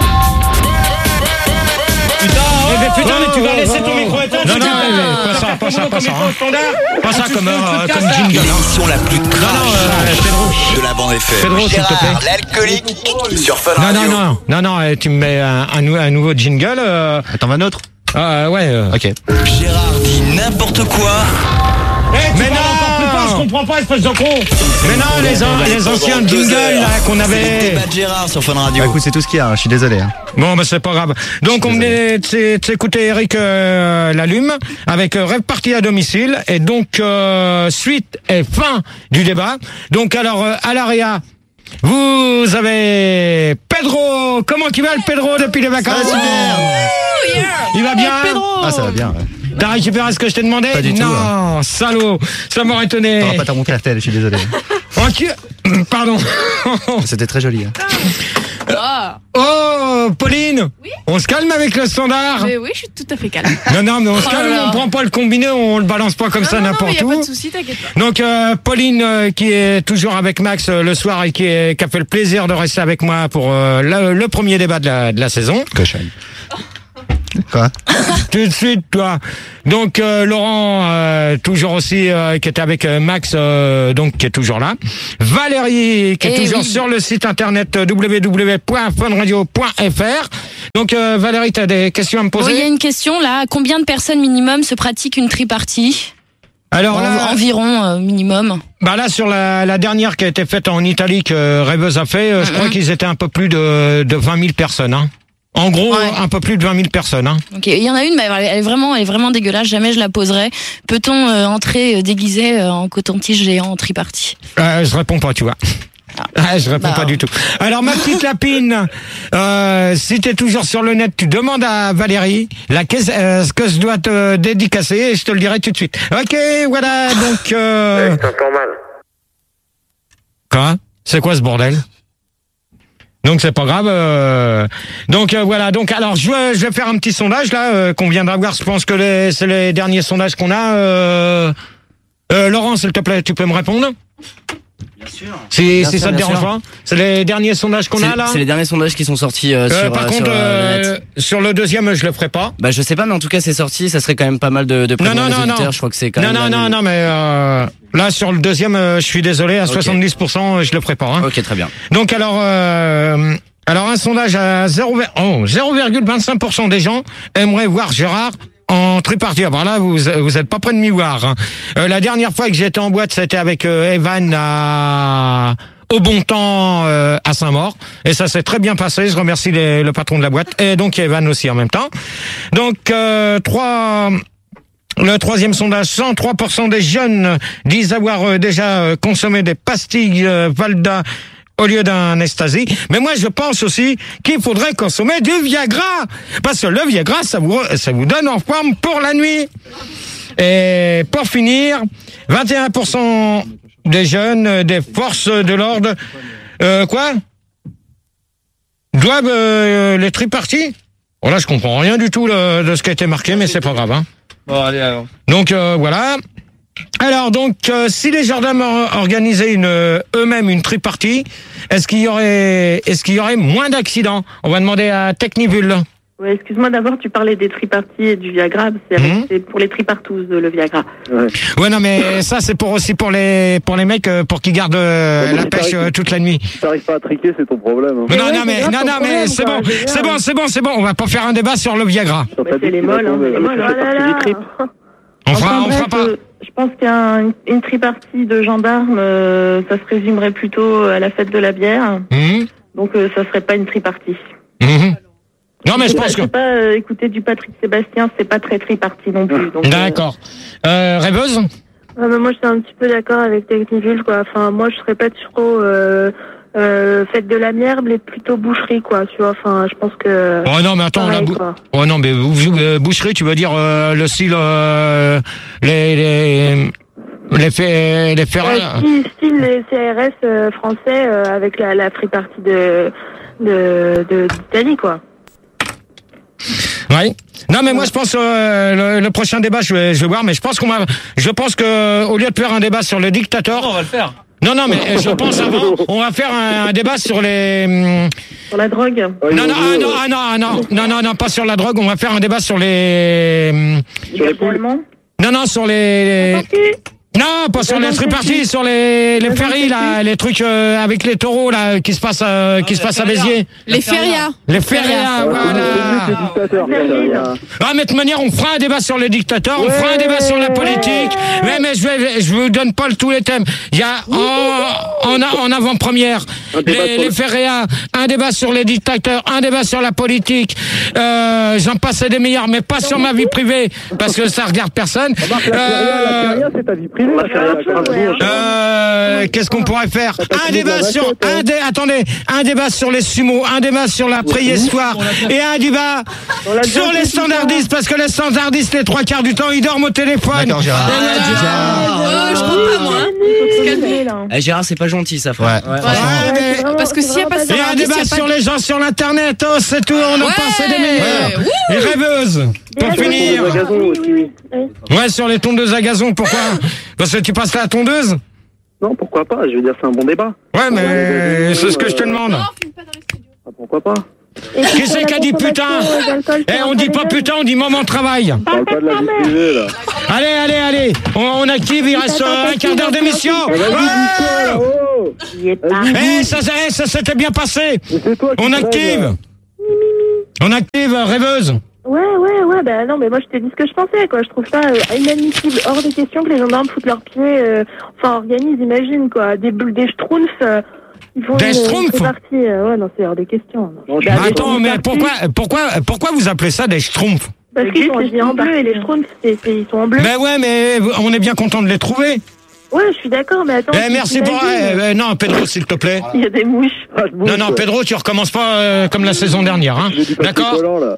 Putain, mais tu vas laisser ton micro éteint. Non, pas ça. Pas ça comme jingle. L'émission la plus crash de la bande FM. Pedro, s'il te plaît. L'alcoolique sur Fun Radio. Non, tu me mets un nouveau jingle. T'en vas un autre? Ouais. Ok. Gérard dit n'importe quoi. Mais non, je comprends pas, espèce de con. Mais non, les anciens jingles là qu'on avait. C'est le débat de Gérard sur Fun Radio. Bah, écoute, c'est tout ce qu'il y a, je suis désolé. Hein. Bon, bah c'est pas grave. Donc on venait d'écouter Eric Lanhomme avec Rêve Party à domicile. Et donc suite et fin du débat. Donc alors à l'AREA, vous avez Pedro. Comment il va le Pedro depuis les vacances? Il va bien. Ah, ça va bien, ouais. T'as récupéré ce que je t'ai demandé? Pas du tout. Non, salaud, ça m'aurait étonné. T'auras pas ta montée RTL, je suis désolé. Oh Pardon. C'était très joli. Oh, Pauline. Oui, on se calme avec le standard. Mais oui, je suis tout à fait calme. Non, mais on se calme, on prend pas le combiné, on le balance pas comme ça n'importe où. Pas de souci, t'inquiète pas. Donc Pauline qui est toujours avec Max le soir et qui a fait le plaisir de rester avec moi pour le premier débat de la saison. Cochonne. Quoi? Tout de suite, toi. Donc Laurent, toujours aussi qui était avec Max, donc qui est toujours là. Valérie, qui est toujours sur le site internet www.funradio.fr. Donc Valérie, t'as des questions à me poser? Il y a une question là. Combien de personnes minimum se pratiquent une tripartie? Alors là, environ minimum. Bah là sur la dernière qui a été faite en Italie que Rêveuse a fait, je crois qu'ils étaient un peu plus de 20 000 personnes. Hein. En gros, un peu plus de 20 000 personnes. Hein. Ok, il y en a une, mais elle est vraiment dégueulasse. Jamais je la poserai. Peut-on entrer déguisé en coton-tige géant en tripartie? Je réponds pas, tu vois. Je réponds pas du tout. Alors ma petite lapine, si t'es toujours sur le net, tu demandes à Valérie ce que je dois te dédicacer et je te le dirai tout de suite. Ok, voilà, donc... C'est mal. Quoi? C'est quoi ce bordel? Donc c'est pas grave. Donc voilà. Donc alors je vais faire un petit sondage là qu'on vient d'avoir. Je pense que c'est les derniers sondages qu'on a. Laurent, s'il te plaît, tu peux me répondre? Bien sûr. Si ça te dérange pas. C'est les derniers sondages qu'on a là. C'est les derniers sondages qui sont sortis par contre, sur le deuxième, je le ferai pas. Bah je sais pas, mais en tout cas c'est sorti. Ça serait quand même pas mal de prévenir les auditeurs. Je crois que c'est quand même. Non, mais là sur le deuxième, je suis désolé, à 70%, je le ferai pas. Hein. Ok, très bien. Donc alors un sondage à 0,25% des gens aimeraient voir Gérard en tripartie. Alors là, vous êtes pas près de m'y voir. Hein. La dernière fois que j'étais en boîte, c'était avec Evan au bon temps à Saint-Maur. Et ça s'est très bien passé. Je remercie le patron de la boîte. Et donc Evan aussi en même temps. Donc le troisième sondage, 103% des jeunes disent avoir déjà consommé des pastilles Valda au lieu d'un ecstasy. Mais moi, je pense aussi qu'il faudrait consommer du Viagra. Parce que le Viagra, ça vous donne en forme pour la nuit. Et pour finir, 21% des jeunes des forces de l'ordre, doivent les triparties. Oh là, je comprends rien du tout de ce qui a été marqué, mais c'est pas grave. Hein. Bon, allez, alors. Donc, voilà. Alors donc, si les gendarmes organisaient eux-mêmes une tripartie, est-ce qu'il y aurait moins d'accidents? On va demander à Technivul. Ouais, excuse-moi, d'abord tu parlais des triparties et du Viagra, c'est pour les tripartous le Viagra. Ouais, non mais ça c'est pour les mecs pour qu'ils gardent la pêche toute la nuit. Si t'arrives pas à triquer, c'est ton problème. Hein. Non mais c'est bon, on va pas faire un débat sur le Viagra. C'est les molles, On fera pas. Je pense qu'une tripartie de gendarmes, ça se résumerait plutôt à la fête de la bière. Donc ça serait pas une tripartie. Non mais je pense que... écouter du Patrick Sébastien, c'est pas très tripartie non plus. D'accord. Rêveuse? Moi je suis un petit peu d'accord avec Technivul, quoi. Enfin moi je serais pas trop fête de la bière, mais plutôt boucherie, quoi. Tu vois, enfin je pense que... Oh non mais attends, oh non mais boucherie, tu veux dire le style les ferrets. Style les CRS français avec la tripartie d'Italie, quoi. Oui. Non mais moi je pense le prochain débat je vais voir, mais je pense que au lieu de faire un débat sur le dictateur, on va le faire. Non mais je pense avant on va faire un débat sur les sur la drogue. Non, pas sur la drogue, on va faire un débat sur les sur les non, pas sur les triparties, sur les ferries là, les trucs avec les taureaux là qui se passent à Béziers. Les férias. Les férias, voilà. Ah, mais de toute manière, on fera un débat sur les dictateurs, on fera un débat sur la politique. Mais je vous donne pas tous les thèmes. Il y a en avant-première les férias, un débat sur les dictateurs, un débat sur la politique. J'en passe des meilleurs, mais pas sur ma vie privée parce que ça regarde personne. C'est ta vie privée. Qu'est-ce qu'on pourrait faire? Un débat sur les sumos, un débat sur la préhistoire et un débat sur les standardistes parce que les standardistes les 3 quarts du temps ils dorment au téléphone. D'accord, Gérard. Je comprends pas moi. Gérard, c'est pas gentil, ça, frère. Parce que s'il n'y a pas il y a un débat sur les gens sur l'internet, oh, c'est tout, on a passé des meilleurs. Les rêveuses, pour finir. Ouais, sur les tondeuses à gazon, pourquoi? Parce que tu passes la tondeuse? Non, pourquoi pas, je veux dire, c'est un bon débat. Ouais, mais c'est ce que je te demande. Pourquoi pas? Qui c'est qui a dit putain? On dit pas putain, on dit moment de travail. Parle pas de la vie privée, là. Allez, on active, il reste un quart d'heure d'émission. Ça s'était bien passé. On active, rêveuse. Ouais, bah non, mais moi je te dis ce que je pensais, quoi. Je trouve ça inadmissible, hors des questions que les gendarmes foutent leurs pieds, organisent, imagine, quoi. Des schtroumpfs, ils font des schtroumpfs? Ouais, non, c'est hors des questions. Non. Attends, mais pourquoi vous appelez ça des schtroumpfs? Parce qu'ils sont habillés en bleu et les schtroumpfs, ils sont en bleu. Ben ouais, mais on est bien content de les trouver. Ouais, je suis d'accord, mais attends. Merci pour... non, Pedro, s'il te plaît. Il y a des mouches. Non, Pedro, tu recommences pas comme la saison dernière, hein. D'accord.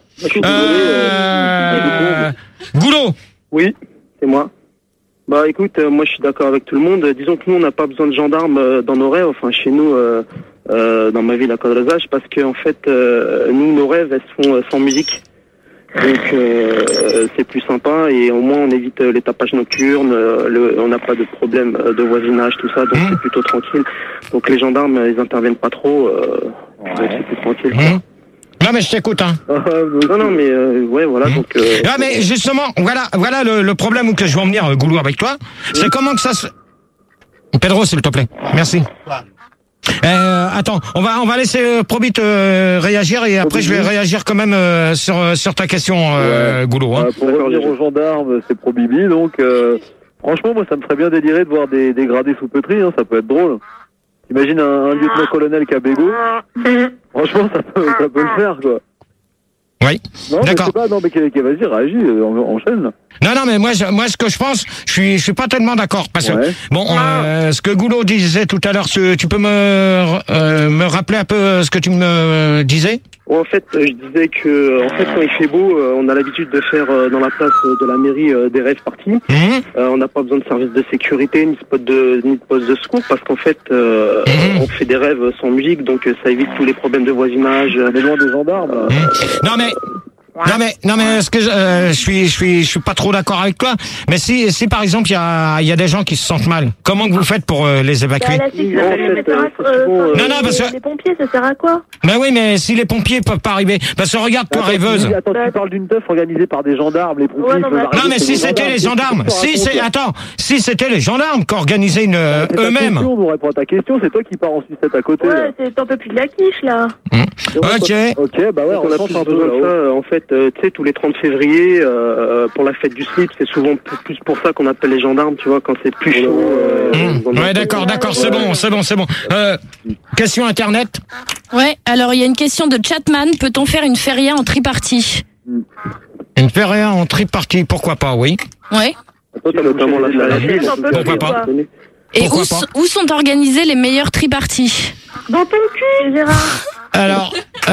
Goulot. Oui, c'est moi. Bah écoute, moi je suis d'accord avec tout le monde. Disons que nous, on n'a pas besoin de gendarmes dans nos rêves, enfin chez nous, dans ma ville à Cadrezage, parce que en fait, nous, nos rêves, elles se font sans musique. Donc c'est plus sympa et au moins on évite les tapages nocturnes, on n'a pas de problème de voisinage, tout ça, donc c'est plutôt tranquille. Donc les gendarmes, ils interviennent pas trop, donc c'est plus tranquille. Non mais je t'écoute, hein. Non mais ouais, voilà, donc... Ah mais justement, voilà le problème où que je veux en venir, Goulou, avec toi, c'est comment que ça se... Pedro, s'il te plaît, merci. Attends, on va laisser Probit réagir et après je vais réagir quand même sur ta question, Goulou. Hein. Pour revenir aux gendarmes, c'est Probibi, donc franchement, moi ça me ferait bien délirer de voir des gradés sous peutrie, hein, ça peut être drôle. T'imagines un lieutenant-colonel qui a bégo, franchement ça peut le faire, quoi. Oui. Non, d'accord. Non, mais vas-y, réagis, enchaîne. Non, mais moi, ce que je pense, je suis pas tellement d'accord parce que bon, ce que Goulot disait tout à l'heure, tu peux me rappeler un peu ce que tu me disais? En fait, je disais que quand il fait beau, on a l'habitude de faire dans la place de la mairie des rêves parties. On n'a pas besoin de service de sécurité ni de poste de secours parce qu'en fait, on fait des rêves sans musique, donc ça évite tous les problèmes de voisinage. On est loin des gendarmes. Non mais ce que je suis pas trop d'accord avec toi. Mais si par exemple il y a des gens qui se sentent mal, comment que vous faites pour les évacuer? Non, parce que les pompiers, ça sert à quoi? Ben oui, mais si les pompiers peuvent pas arriver, parce que regarde toi, rêveuse. Attends, tu parles d'une teuf organisée par des gendarmes, les pompiers. Non mais si c'était les gendarmes, si c'était les gendarmes qui organisaient eux-mêmes. On nous répond à ta question, c'est toi qui pars en sucette à côté. Ouais, c'est un peu plus de la quiche là. Ok, bah ouais, on a plus besoin de ça. En fait, tu sais, tous les 30 février, pour la fête du slip, c'est souvent plus pour ça qu'on appelle les gendarmes, tu vois, quand c'est plus chaud. Ouais, d'accord, c'est bon. Question internet. Ouais, alors il y a une question de Chatman. Peut-on faire une feria en tripartie? Une feria en tripartie, pourquoi pas, oui. Ouais. Notamment la pourquoi pas? Et où sont organisées les meilleures triparties? Dans ton cul, Gérard. Alors,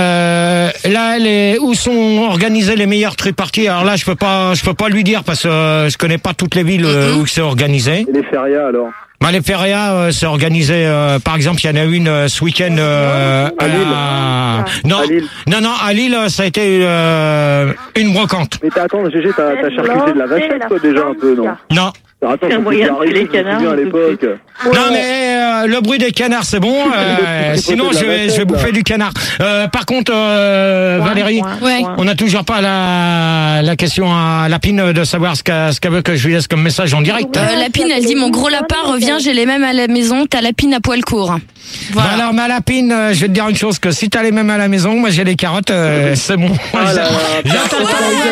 là, où sont organisées les meilleures triparties? Alors là, je peux pas lui dire parce que je connais pas toutes les villes où c'est organisé. Et les férias, alors? Bah, les férias, c'est organisé, par exemple, il y en a une ce week-end, à Lille. Non, à Lille, ça a été, une brocante. Mais attends, GG, t'as charcuté de la vachette, toi, déjà, un peu, non? Non. Attends, les canards à l'époque. Non mais le bruit des canards c'est bon. Sinon je vais bouffer du canard. Par contre Valérie, on n'a toujours pas la question à Lapine de savoir ce qu'elle veut que je lui laisse comme message en direct. Lapine elle dit mon gros lapin revient, j'ai les mêmes à la maison, t'as Lapine à poil court. Voilà. Bah alors ma Lapine, je vais te dire une chose que si t'as les mêmes à la maison, moi j'ai les carottes, c'est bon. Bravo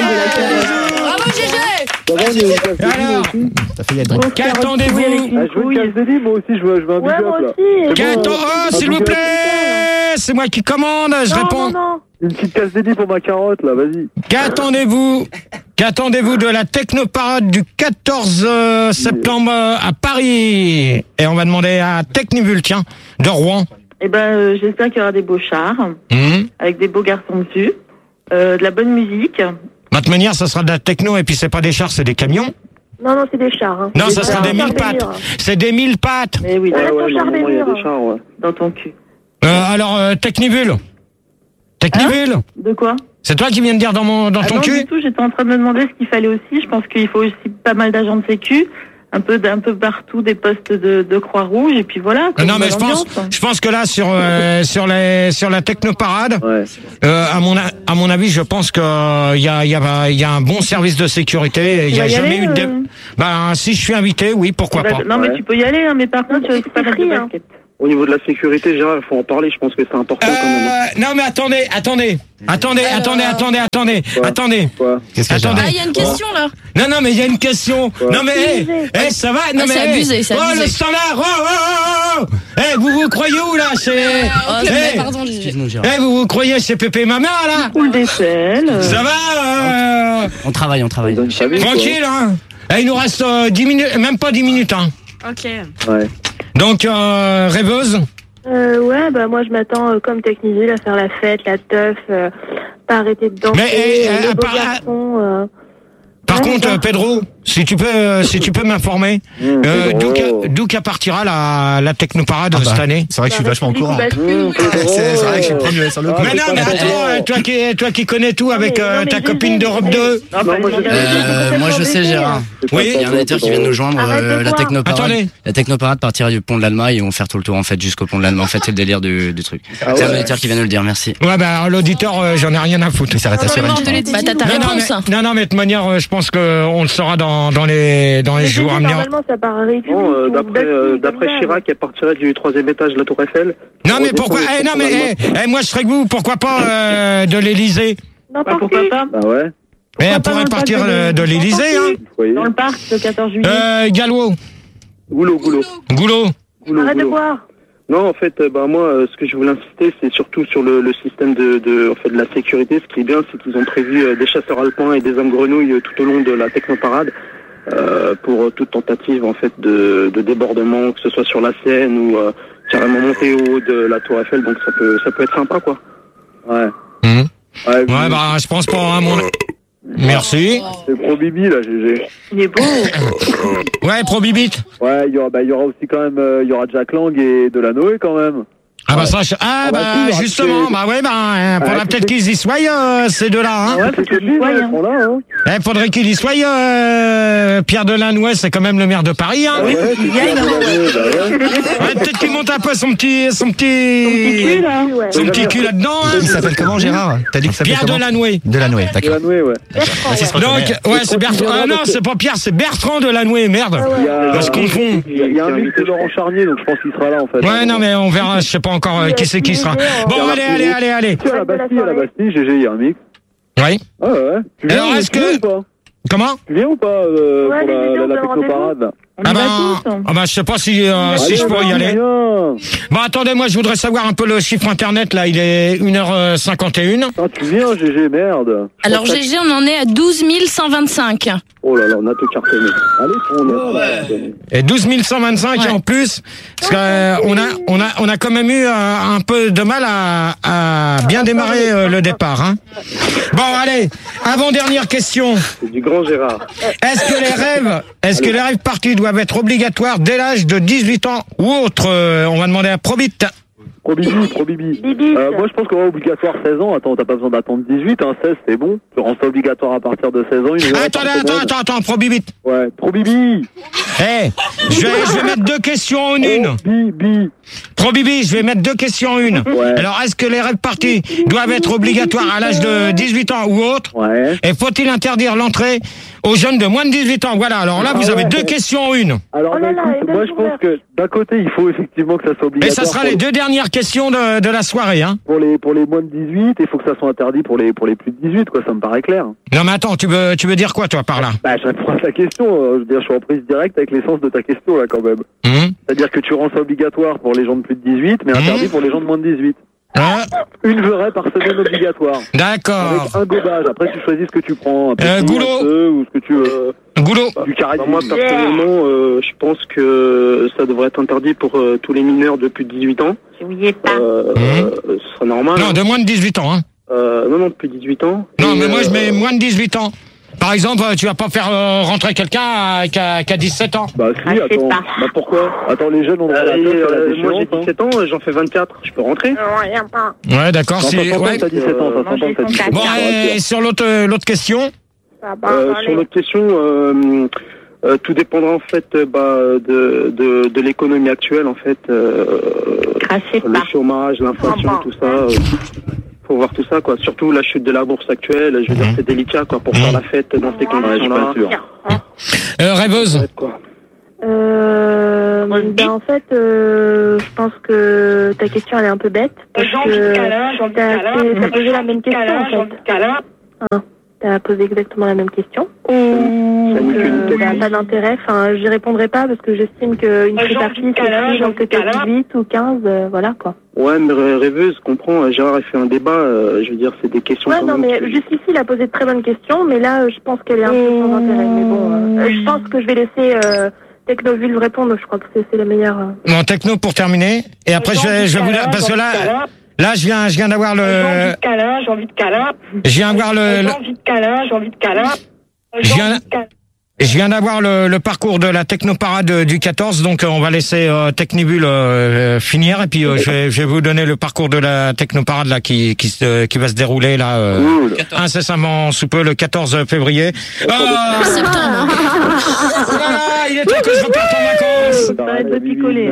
GG. Alors, qu'attendez-vous? Je veux une case de lit, moi aussi, je veux un big up, là. S'il vous plaît, c'est moi qui commande, je réponds. Non. Une petite case de lit pour ma carotte, là, vas-y. Qu'attendez-vous de la Technoparade du 14 septembre à Paris? Et on va demander à Technivul, tiens, de Rouen. Eh ben, j'espère qu'il y aura des beaux chars, avec des beaux garçons dessus, de la bonne musique. De toute manière, ça sera de la techno et puis c'est pas des chars, c'est des camions. Non, c'est des chars. Hein. Non, ça c'est des 1000 pattes. C'est des 1000 pattes. Mais oui, normalement, il y a des chars, ouais. dans ton cul. Alors, Technivule. De quoi? C'est toi qui viens de dire dans ton non, cul? Du tout, j'étais en train de me demander ce qu'il fallait aussi. Je pense qu'il faut aussi pas mal d'agents de sécu. Un peu partout des postes de Croix-Rouge et puis voilà. Non mais je pense que là sur la technoparade, à mon avis, je pense que il y a un bon service de sécurité. Il y a jamais eu de si je suis invité, oui, pourquoi pas. Non mais tu peux y aller, hein, mais par contre tu pas mettre de basket. Au niveau de la sécurité, Gérard, il faut en parler. Je pense que c'est important quand même. Non mais attendez. Quoi? Qu'est-ce que il y a une question là. Non mais il y a une question. Quoi? Non mais ça va. Non mais c'est abusé, c'est abusé. le standard. Vous croyez où là? C'est pardon, vous croyez chez Pépé Maman là? Coule des selles. Ça va On travaille. Tranquille hein. Il nous reste 10 minutes, même pas 10 minutes hein. Ok. Ouais. Donc rêveuse. Ouais, moi je m'attends comme Techniville à faire la fête, la teuf, pas arrêter de danser, les beaux garçons. Par contre, Pedro, si tu peux m'informer, d'où qu'à partira la technoparade cette année? C'est vrai que je suis vachement au courant. C'est vrai que je suis le premier sur le coup. Mais non, mais attends, toi qui connais tout avec ta copine d'Europe 2. Moi je sais, Gérard. Oui. Il y a un auditeur qui vient de nous joindre. La technoparade. Attendez. La technoparade partira du pont de l'Alma et ils vont faire tout le tour en fait jusqu'au pont de l'Alma. En fait, c'est le délire du truc. C'est un auditeur qui vient de nous le dire. Merci. Ouais, l'auditeur, j'en ai rien à foutre. Il s'arrête à T'as ta réponse. Non, mais de toute manière, je pense qu'on le saura dans les jours à venir. Normalement, ça part à République. D'après Chirac, elle partirait du 3e étage de la Tour Eiffel. Non, mais pourquoi? Moi, je serais que vous. Pourquoi pas de l'Élysée? Pourquoi pas? Bah ouais. Elle pourrait partir de l'Élysée, hein. Dans le parc, le 14 juillet. Gallo. Goulot. Arrête de boire. Non, en fait, moi, ce que je voulais insister, c'est surtout sur le système de la sécurité. Ce qui est bien, c'est qu'ils ont prévu des chasseurs alpins et des hommes grenouilles tout au long de la technoparade pour toute tentative, en fait, de débordement, que ce soit sur la Seine ou carrément monter au haut de la Tour Eiffel. Donc ça peut être sympa, quoi. Ouais. Ouais, je pense pas à mon... Merci. C'est Pro Bibi là, GG. Il est beau. Ouais, Pro Bibit. Ouais, il y aura aussi quand même, il y aura Jack Lang et Delanoë quand même. Ah bah ça, justement, faudra peut-être qu'ils y soient ces deux-là. Hein. Ouais, c'est qu'ils sont là. Hein. Faudrait qu'il y soit. Pierre Delanoë, c'est quand même le maire de Paris. Hein. Ouais, peut-être qu'il monte un peu son petit cul là-dedans. Il s'appelle comment, Gérard? T'as dit que ça s'appelle Pierre Delanoë. Delanoë, d'accord. Delanoë, ouais. Donc, ouais, c'est Bertrand. Ah non, c'est pas Pierre, c'est Bertrand Delanoë. Merde. Je confonds. Il y a un mix de Laurent Charnier, donc je pense qu'il sera là en fait. Ouais, non, mais on verra. Je sais pas encore qui c'est qui sera. Bon, allez. À la Bastille, GG, il y a un mix. Oui. Ah ouais. Tu viens, alors, est-ce que... Comment? Tu viens ou pas pour la technoparade? Je sais pas si je pourrais y aller. Bon, attendez, moi je voudrais savoir un peu le chiffre internet là, il est 1h51. Ah, tu viens, GG, merde. Alors GG, on en est à 12 125. Oh là là, on a tout cartonné. Allez, et 12 125 en plus, parce qu'on a quand même eu un peu de mal à bien démarrer le départ. Hein. Bon, allez, avant-dernière question. C'est du grand Gérard. Est-ce que les rêves partis doivent être obligatoires dès l'âge de 18 ans ou autre? On va demander à Probit. Pro Bibi. Moi, je pense qu'on va obligatoire 16 ans. Attends, t'as pas besoin d'attendre 18, hein. 16, c'est bon. Tu rends ça obligatoire à partir de 16 ans. Attends, Pro Bibit. Ouais, Pro Bibi. Je vais mettre deux questions en une. Pro Bibi, je vais mettre deux questions en une. Ouais. Alors, est-ce que les rêves partis doivent être obligatoires à l'âge de 18 ans ou autre? Ouais. Et faut-il interdire l'entrée aux jeunes de moins de 18 ans? Voilà, alors là, vous avez deux questions en une. Alors, écoute, moi, je pense que d'un côté, il faut effectivement que ça soit obligatoire. Et ça sera les deux dernières questions de la soirée, hein. Pour les moins de 18, il faut que ça soit interdit pour les plus de 18, quoi, ça me paraît clair. Non, mais attends, tu veux dire quoi, toi, par là? Je réponds à ta question. Je veux dire, je suis en prise directe avec l'essence de ta question, là, quand même. C'est-à-dire que tu rends ça obligatoire pour les gens de plus de 18, mais interdit pour les gens de moins de 18. Une vraie par semaine obligatoire. D'accord. Avec un gobage. Après, tu choisis ce que tu prends. Goulot. Ou ce que tu veux. Goulot. Du carré. Moi, personnellement, je pense que ça devrait être interdit pour tous les mineurs de plus de 18 ans. Ce serait normal. Non, de moins de 18 ans, hein. Non, de plus de 18 ans. Non, mais moi, je mets moins de 18 ans. Par exemple, tu vas pas faire rentrer quelqu'un qui a 17 ans. Bah si, attends. Bah pourquoi? Attends, les jeunes ont droit à la moi j'ai 17 ans, j'en fais 24, je peux rentrer? Ouais, d'accord. Si, ouais. T'as 17 ans, ça s'entend, t'as 17 ans. Bon, et sur l'autre question? Sur l'autre question, tout dépendra en fait de l'économie actuelle en fait, le chômage, l'inflation, tout ça. Faut voir tout ça quoi. Surtout la chute de la bourse actuelle. Je veux dire c'est délicat quoi pour faire la fête dans ces conditions-là. Rêveuse. En fait, je pense que ta question elle est un peu bête parce que t'as posé la même question en fait. T'as posé exactement la même question. Ça n'a pas d'intérêt. Enfin, j'y répondrai pas parce que j'estime qu'une tripartie, c'est pris dans peut-être 18 ou 15, voilà quoi. Ouais, mais rêveuse, comprends. Gérard a fait un débat. Je veux dire, c'est des questions. Ouais, non, mais jusqu'ici, il a posé de très bonnes questions, mais là, je pense qu'elle est un peu sans intérêt. Mais bon, je pense que je vais laisser Technoville répondre. Je crois que c'est la meilleure. Bon, Techno pour terminer. Et après, je vais vous dire, parce que là, je viens d'avoir le. J'ai envie de câlin. Je viens d'avoir le. J'ai envie de câlin. Je viens d'avoir le parcours de la technoparade du 14, donc on va laisser Technibule finir et puis je vais vous donner le parcours de la technoparade là qui va se dérouler là incessamment sous peu le 14 février. Septembre. Voilà, il est temps que je reparte en vacances. Ça va être de picoler.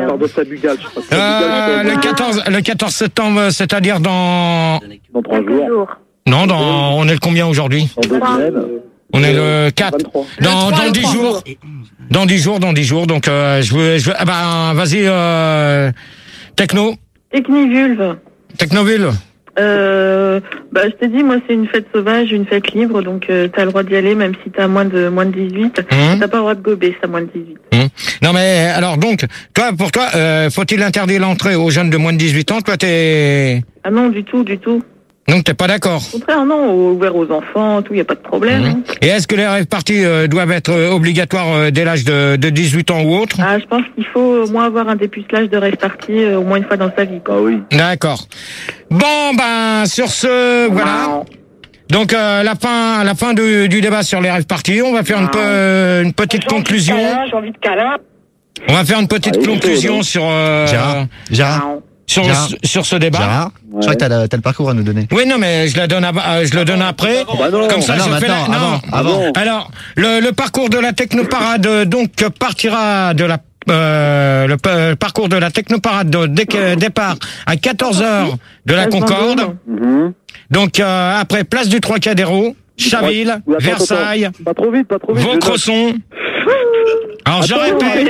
Le 14 septembre, c'est-à-dire dans 3 jours. Non, on est le combien aujourd'hui? Dans 2 semaines. On est le 4. Dans 10 jours. Dans 10 jours. Donc, vas-y, Techno. Technoville. Je t'ai dit, moi, c'est une fête sauvage, une fête libre, donc t'as le droit d'y aller, même si t'as moins de 18. T'as pas le droit de gober, si t'as moins de 18. Non, mais alors, donc, pour toi, faut-il interdire l'entrée aux jeunes de moins de 18 ans? Toi, t'es... Ah non, du tout. Donc t'es pas d'accord? Au contraire, non, ouvert aux enfants, tout, y a pas de problème. Et est-ce que les rave-parties doivent être obligatoires dès l'âge de 18 ans ou autre? Ah, je pense qu'il faut au moins avoir un dépucelage de rave-party au moins une fois dans sa vie, quoi. Ah oui. D'accord. Bon, sur ce, voilà. Donc la fin du débat sur les rave-parties, on va faire une petite conclusion. J'ai envie de câlin. On va faire une petite conclusion sur Gérard. Sur ce débat. Gérard, je crois que t'as le parcours à nous donner. Oui, non, mais je le donne après. Comme ça, je fais avant. Alors, le parcours de la technoparade, donc, partira de la le parcours de la technoparade de départ à 14h de la Concorde. Donc, après, place du Trocadéro, Chaville, Versailles, Vaucresson. Alors je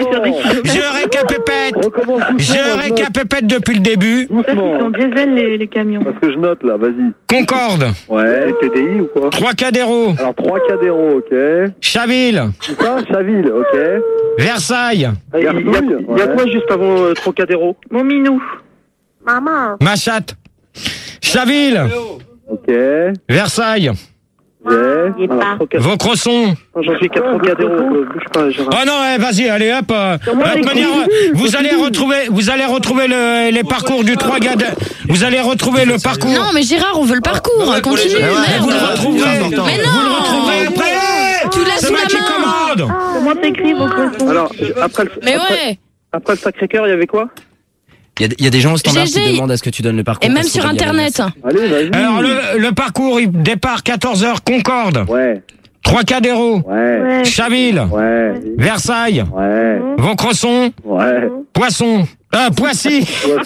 récapépète depuis le début. Ils sont diesel les camions. Parce que je note là, vas-y. Concorde. Ouais, TDI ou quoi? Trocadéro. Alors Trocadéro, ok. Chaville. C'est ça, Chaville, ok. Versailles. Il y a quoi juste avant Trocadéro? Mon minou. Maman. Machat. Chaville. Ok. Versailles. Vaucresson. J'en suis qu'à Trocadéro. Bouge pas, Gérard. Oh non, vas-y, allez hop. De toute manière, vous allez retrouver les parcours du Trocadéro. Vous allez retrouver le parcours. Non, mais Gérard, on veut le parcours. Continue. Vous le retrouverez. Mais non. Vous le retrouverez après. Tu l'as sous la main. Comment t'écris Vaucresson? Alors, après le Sacré-Cœur, il y avait quoi? Il y a des gens au standard qui demandent à ce que tu donnes le parcours. Et même sur Internet. Allez, vas-y. Alors, le parcours, il départ 14h, Concorde. Ouais. Trocadéro. Ouais. Chaville. Ouais. Versailles. Ouais. Vaucresson. Ouais. Poisson. Poissy.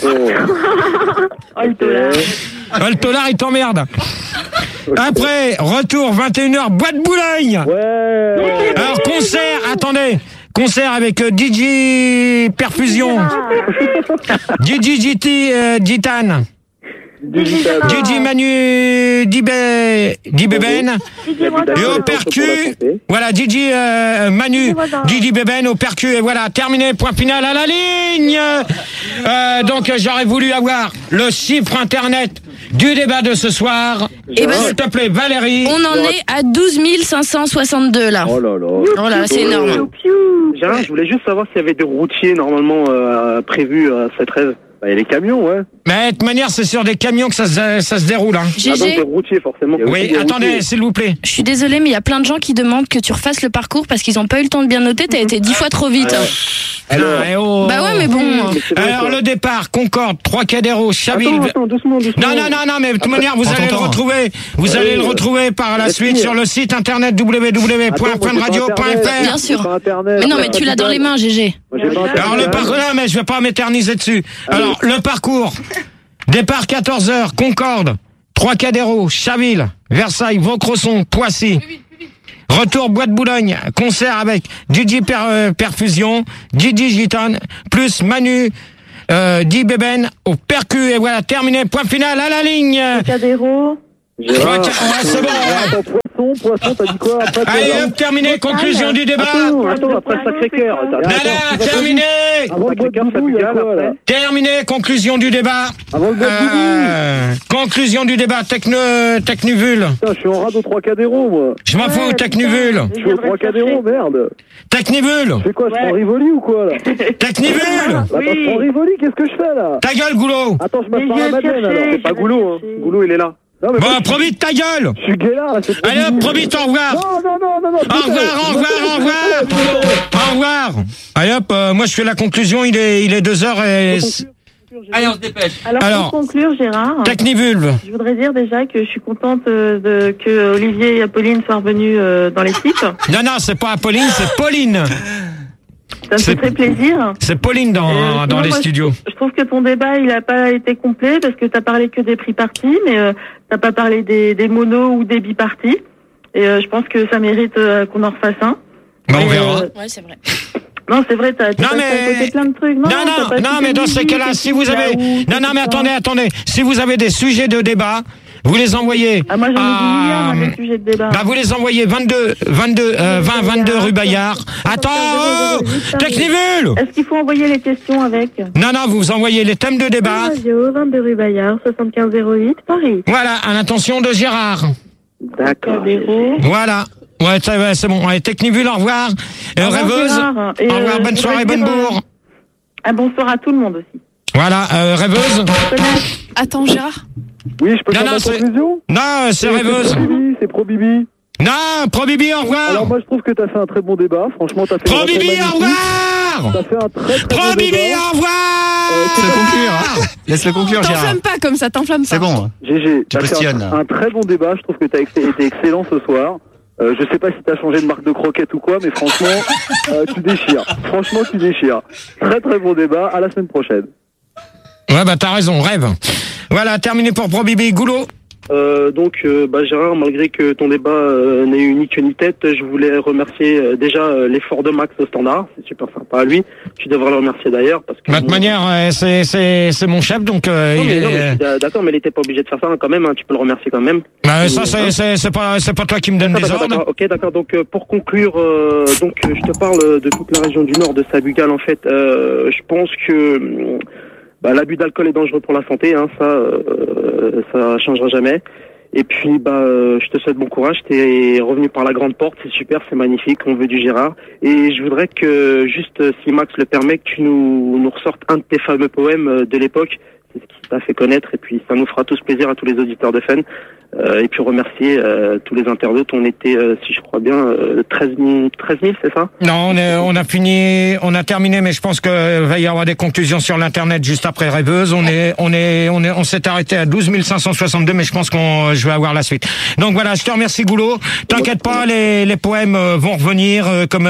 Oltolar, il t'emmerde. Après, retour, 21h, Boîte Boulogne. Ouais. Alors, concert avec DJ Perfusion, DJ Gitane, DJ Manu Dibeben, et au percu, voilà, DJ Manu Dibeben au percu, et voilà, terminé, point final à la ligne. Donc j'aurais voulu avoir le chiffre internet du débat de ce soir. Et s'il te plaît, Valérie. On en est à 12 562 là. Oh là là. Oh là, c'est énorme. Gérard, je voulais juste savoir s'il y avait des routiers normalement prévus à cette rêve. Bah, et les camions, ouais. Mais de toute manière, c'est sur des camions que ça se déroule. Hein. GG. Ah, donc c'est routier, forcément. Oui, attendez, s'il vous plaît. Je suis désolée, mais il y a plein de gens qui demandent que tu refasses le parcours parce qu'ils n'ont pas eu le temps de bien noter. T'as été 10 fois trop vite. Bah ouais, mais bon. Alors, le départ, Concorde, 3 Cadéros, Chaville. Attends, doucement. Non, mais de toute manière, vous allez le retrouver. Vous allez le retrouver par la suite sur le site internet www.funradio.fr. Bien sûr. Mais non, mais tu l'as dans les mains, GG. Alors, le parcours, non, mais je vais pas m'éterniser dessus. Alors, le parcours. Départ 14h, Concorde, 3 Cadéros, Chaville, Versailles, Vaucresson, Poissy. Retour Bois de Boulogne, concert avec Didi Perfusion, Didi Gitane, plus Manu, Di Beben au percu, et voilà, terminé, point final à la ligne. Cadéros. C'est bon. Poisson, t'as dit quoi après? Allez, hop, terminé, conclusion du débat. Attends, après Sacré-Cœur. Terminé. Avant le Sacré-Cœur, ça après. Terminé, conclusion du débat. Avant le conclusion du débat, Technuvule. Putain, je suis en rade aux 3 Cadéros, moi. Je m'en fous, Technuvule. Je suis aux 3 Cadéros, merde. Technivule. Je fais quoi, je prends Rivoli ou quoi, là? Technivule. Attends, je prends Rivoli, qu'est-ce que je fais, là? Ta gueule, Goulot. Attends, je passe par la Madeleine, alors. C'est pas Goulot, hein. Goulot, il est là. Non, mais bon, prends-vite ta gueule. Je suis guélard, là, c'est trop. Allez hop, prends-vite, au revoir. Non. Au revoir. Allez hop, moi je fais la conclusion, il est 2h et... Allez, on se dépêche. Alors pour conclure, Gérard, Technivulve. je voudrais dire déjà que je suis contente que Olivier et Apolline soient revenus dans l'équipe. Non, c'est pas Apolline, c'est Pauline. Ça me fait très plaisir. C'est Pauline dans les studios. Je trouve que ton débat, il a pas été complet parce que t'as parlé que des prix-partis, mais t'as pas parlé des monos ou des bipartis. Et je pense que ça mérite qu'on en refasse un. Bah, on verra. Ouais, c'est vrai. Non, c'est vrai, t'as plein de trucs. Non, mais dans ces cas-là, si vous avez... Non, mais attendez. Si vous avez des sujets de débat, vous les envoyez. Ah, moi, j'en ai des sujets de débat. Bah, vous les envoyez 22 rue Bayard. Attends, Technivule. Est-ce qu'il faut envoyer les questions avec? Non, vous envoyez les thèmes de débat. Radio, 22 rue Bayard, 7508, Paris. Voilà, à l'intention de Gérard. D'accord. Voilà. Ouais, c'est bon. Allez, Technivule, au revoir. Rêveuse. Au revoir, bonne soirée, bonne bourre. Un bonsoir à tout le monde aussi. Voilà, Rêveuse. Attends, Gérard. Oui, je peux faire ma conclusion? Non, c'est Rêveuse. C'est Pro Bibi. Non, Pro Bibi, au revoir. Alors moi je trouve que t'as fait un très bon débat. Franchement, t'as fait Pro Bibi, au revoir. T'as fait un très Pro bon Bibi, débat. au revoir. Laisse-le conclure. Laisse-le conclure, Gérard. T'enflamme pas comme ça, t'enflamme pas. C'est bon. GG, Tu t'as fait un très bon débat. Je trouve que t'as été excellent ce soir. Je sais pas si t'as changé de marque de croquette ou quoi, mais franchement, tu déchires. Franchement, tu déchires. Très très bon débat. À la semaine prochaine. Ouais, bah t'as raison, rêve. Voilà, terminé pour Pro Bibi. Goulot. Gérard, malgré que ton débat n'ait eu ni queue ni tête, je voulais remercier déjà l'effort de Max au standard, c'est super sympa à lui. Tu devrais le remercier d'ailleurs parce que. De toute manière, c'est mon chef, donc. D'accord, mais il était pas obligé de faire ça quand même. Hein, tu peux le remercier quand même. Bah, ça c'est pas toi qui me donne des ordres. Ok, d'accord. Donc pour conclure, je te parle de toute la région du Nord, de Sabugal en fait. Je pense que l'abus d'alcool est dangereux pour la santé, hein, ça changera jamais. Et puis je te souhaite bon courage, t'es revenu par la grande porte, c'est super, c'est magnifique, on veut du Gérard. Et je voudrais que juste si Max le permet, que tu nous ressortes un de tes fameux poèmes de l'époque, c'est ce qui t'a fait connaître, et puis ça nous fera tous plaisir à tous les auditeurs de Fun. Et puis remercier tous les internautes. On était, si je crois bien, 13 000, c'est ça? Non, on a fini, on a terminé, mais je pense que va y avoir des conclusions sur l'internet juste après Rêveuse. On s'est arrêté à 12 562, mais je pense je vais avoir la suite. Donc voilà, je te remercie Goulot. T'inquiète pas, les poèmes vont revenir comme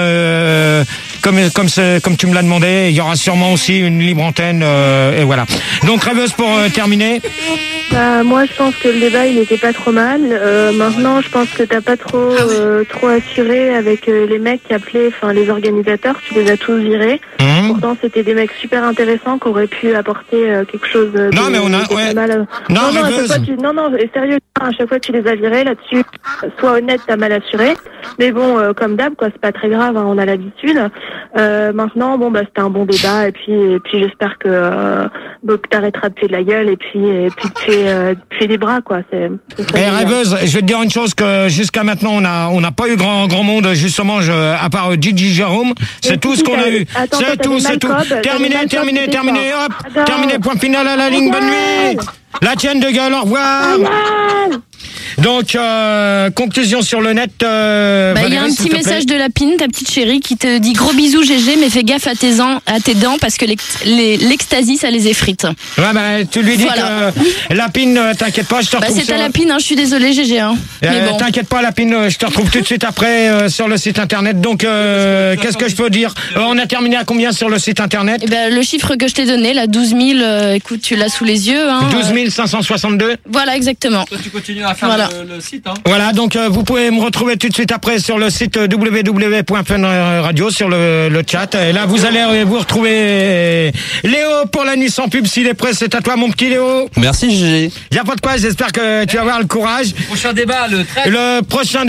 tu me l'as demandé. Il y aura sûrement aussi une libre antenne et voilà. Donc Rêveuse pour terminer. Moi je pense que le débat il était pas trop mal. Maintenant je pense que t'as pas trop assuré avec les mecs qui appelaient, enfin les organisateurs, tu les as tous virés. Pourtant c'était des mecs super intéressants qui auraient pu apporter quelque chose de non mais on a ouais. mal. Non, sérieux, à chaque fois tu les as virés là-dessus. Sois honnête, t'as mal assuré. Mais bon, comme d'hab quoi, c'est pas très grave, hein, on a l'habitude. Maintenant, bon, bah, c'était un bon débat, et puis j'espère que t'arrêteras de faire de la gueule, et puis de faire des bras, quoi. Rêveuse, je vais te dire une chose, que jusqu'à maintenant, on n'a pas eu grand monde, justement, à part Gigi Jérôme. C'est tout ce qu'on a eu. C'est tout. Terminé, hop. Terminé, point final à la ligne, bonne nuit. La tienne de gueule, au revoir. Donc, conclusion sur le net. Il y a un petit message de Lapine, ta petite chérie, qui te dit gros bisous GG, mais fais gaffe à tes dents parce que l'ecstasy, ça les effrite. Ouais, bah, tu lui dis que Lapine, t'inquiète pas, je te retrouve. C'est ta Lapine, je suis désolée GG. Mais bon. T'inquiète pas, Lapine, je te retrouve tout de suite après sur le site internet. Donc, qu'est-ce que je peux dire? On a terminé à combien sur le site internet? Le chiffre que je t'ai donné, là, 12 000, écoute, tu l'as sous les yeux. 12 562. Voilà, exactement. Toi, tu continues à faire le site. Voilà, donc vous pouvez me retrouver tout de suite après sur le site www.funradio, sur le chat. Et là, vous allez vous retrouver Léo pour la nuit sans pub. S'il est prêt, c'est à toi, mon petit Léo. Merci, GG. Y a pas de quoi, j'espère que tu vas avoir le courage. Prochain débat, le 13. Le prochain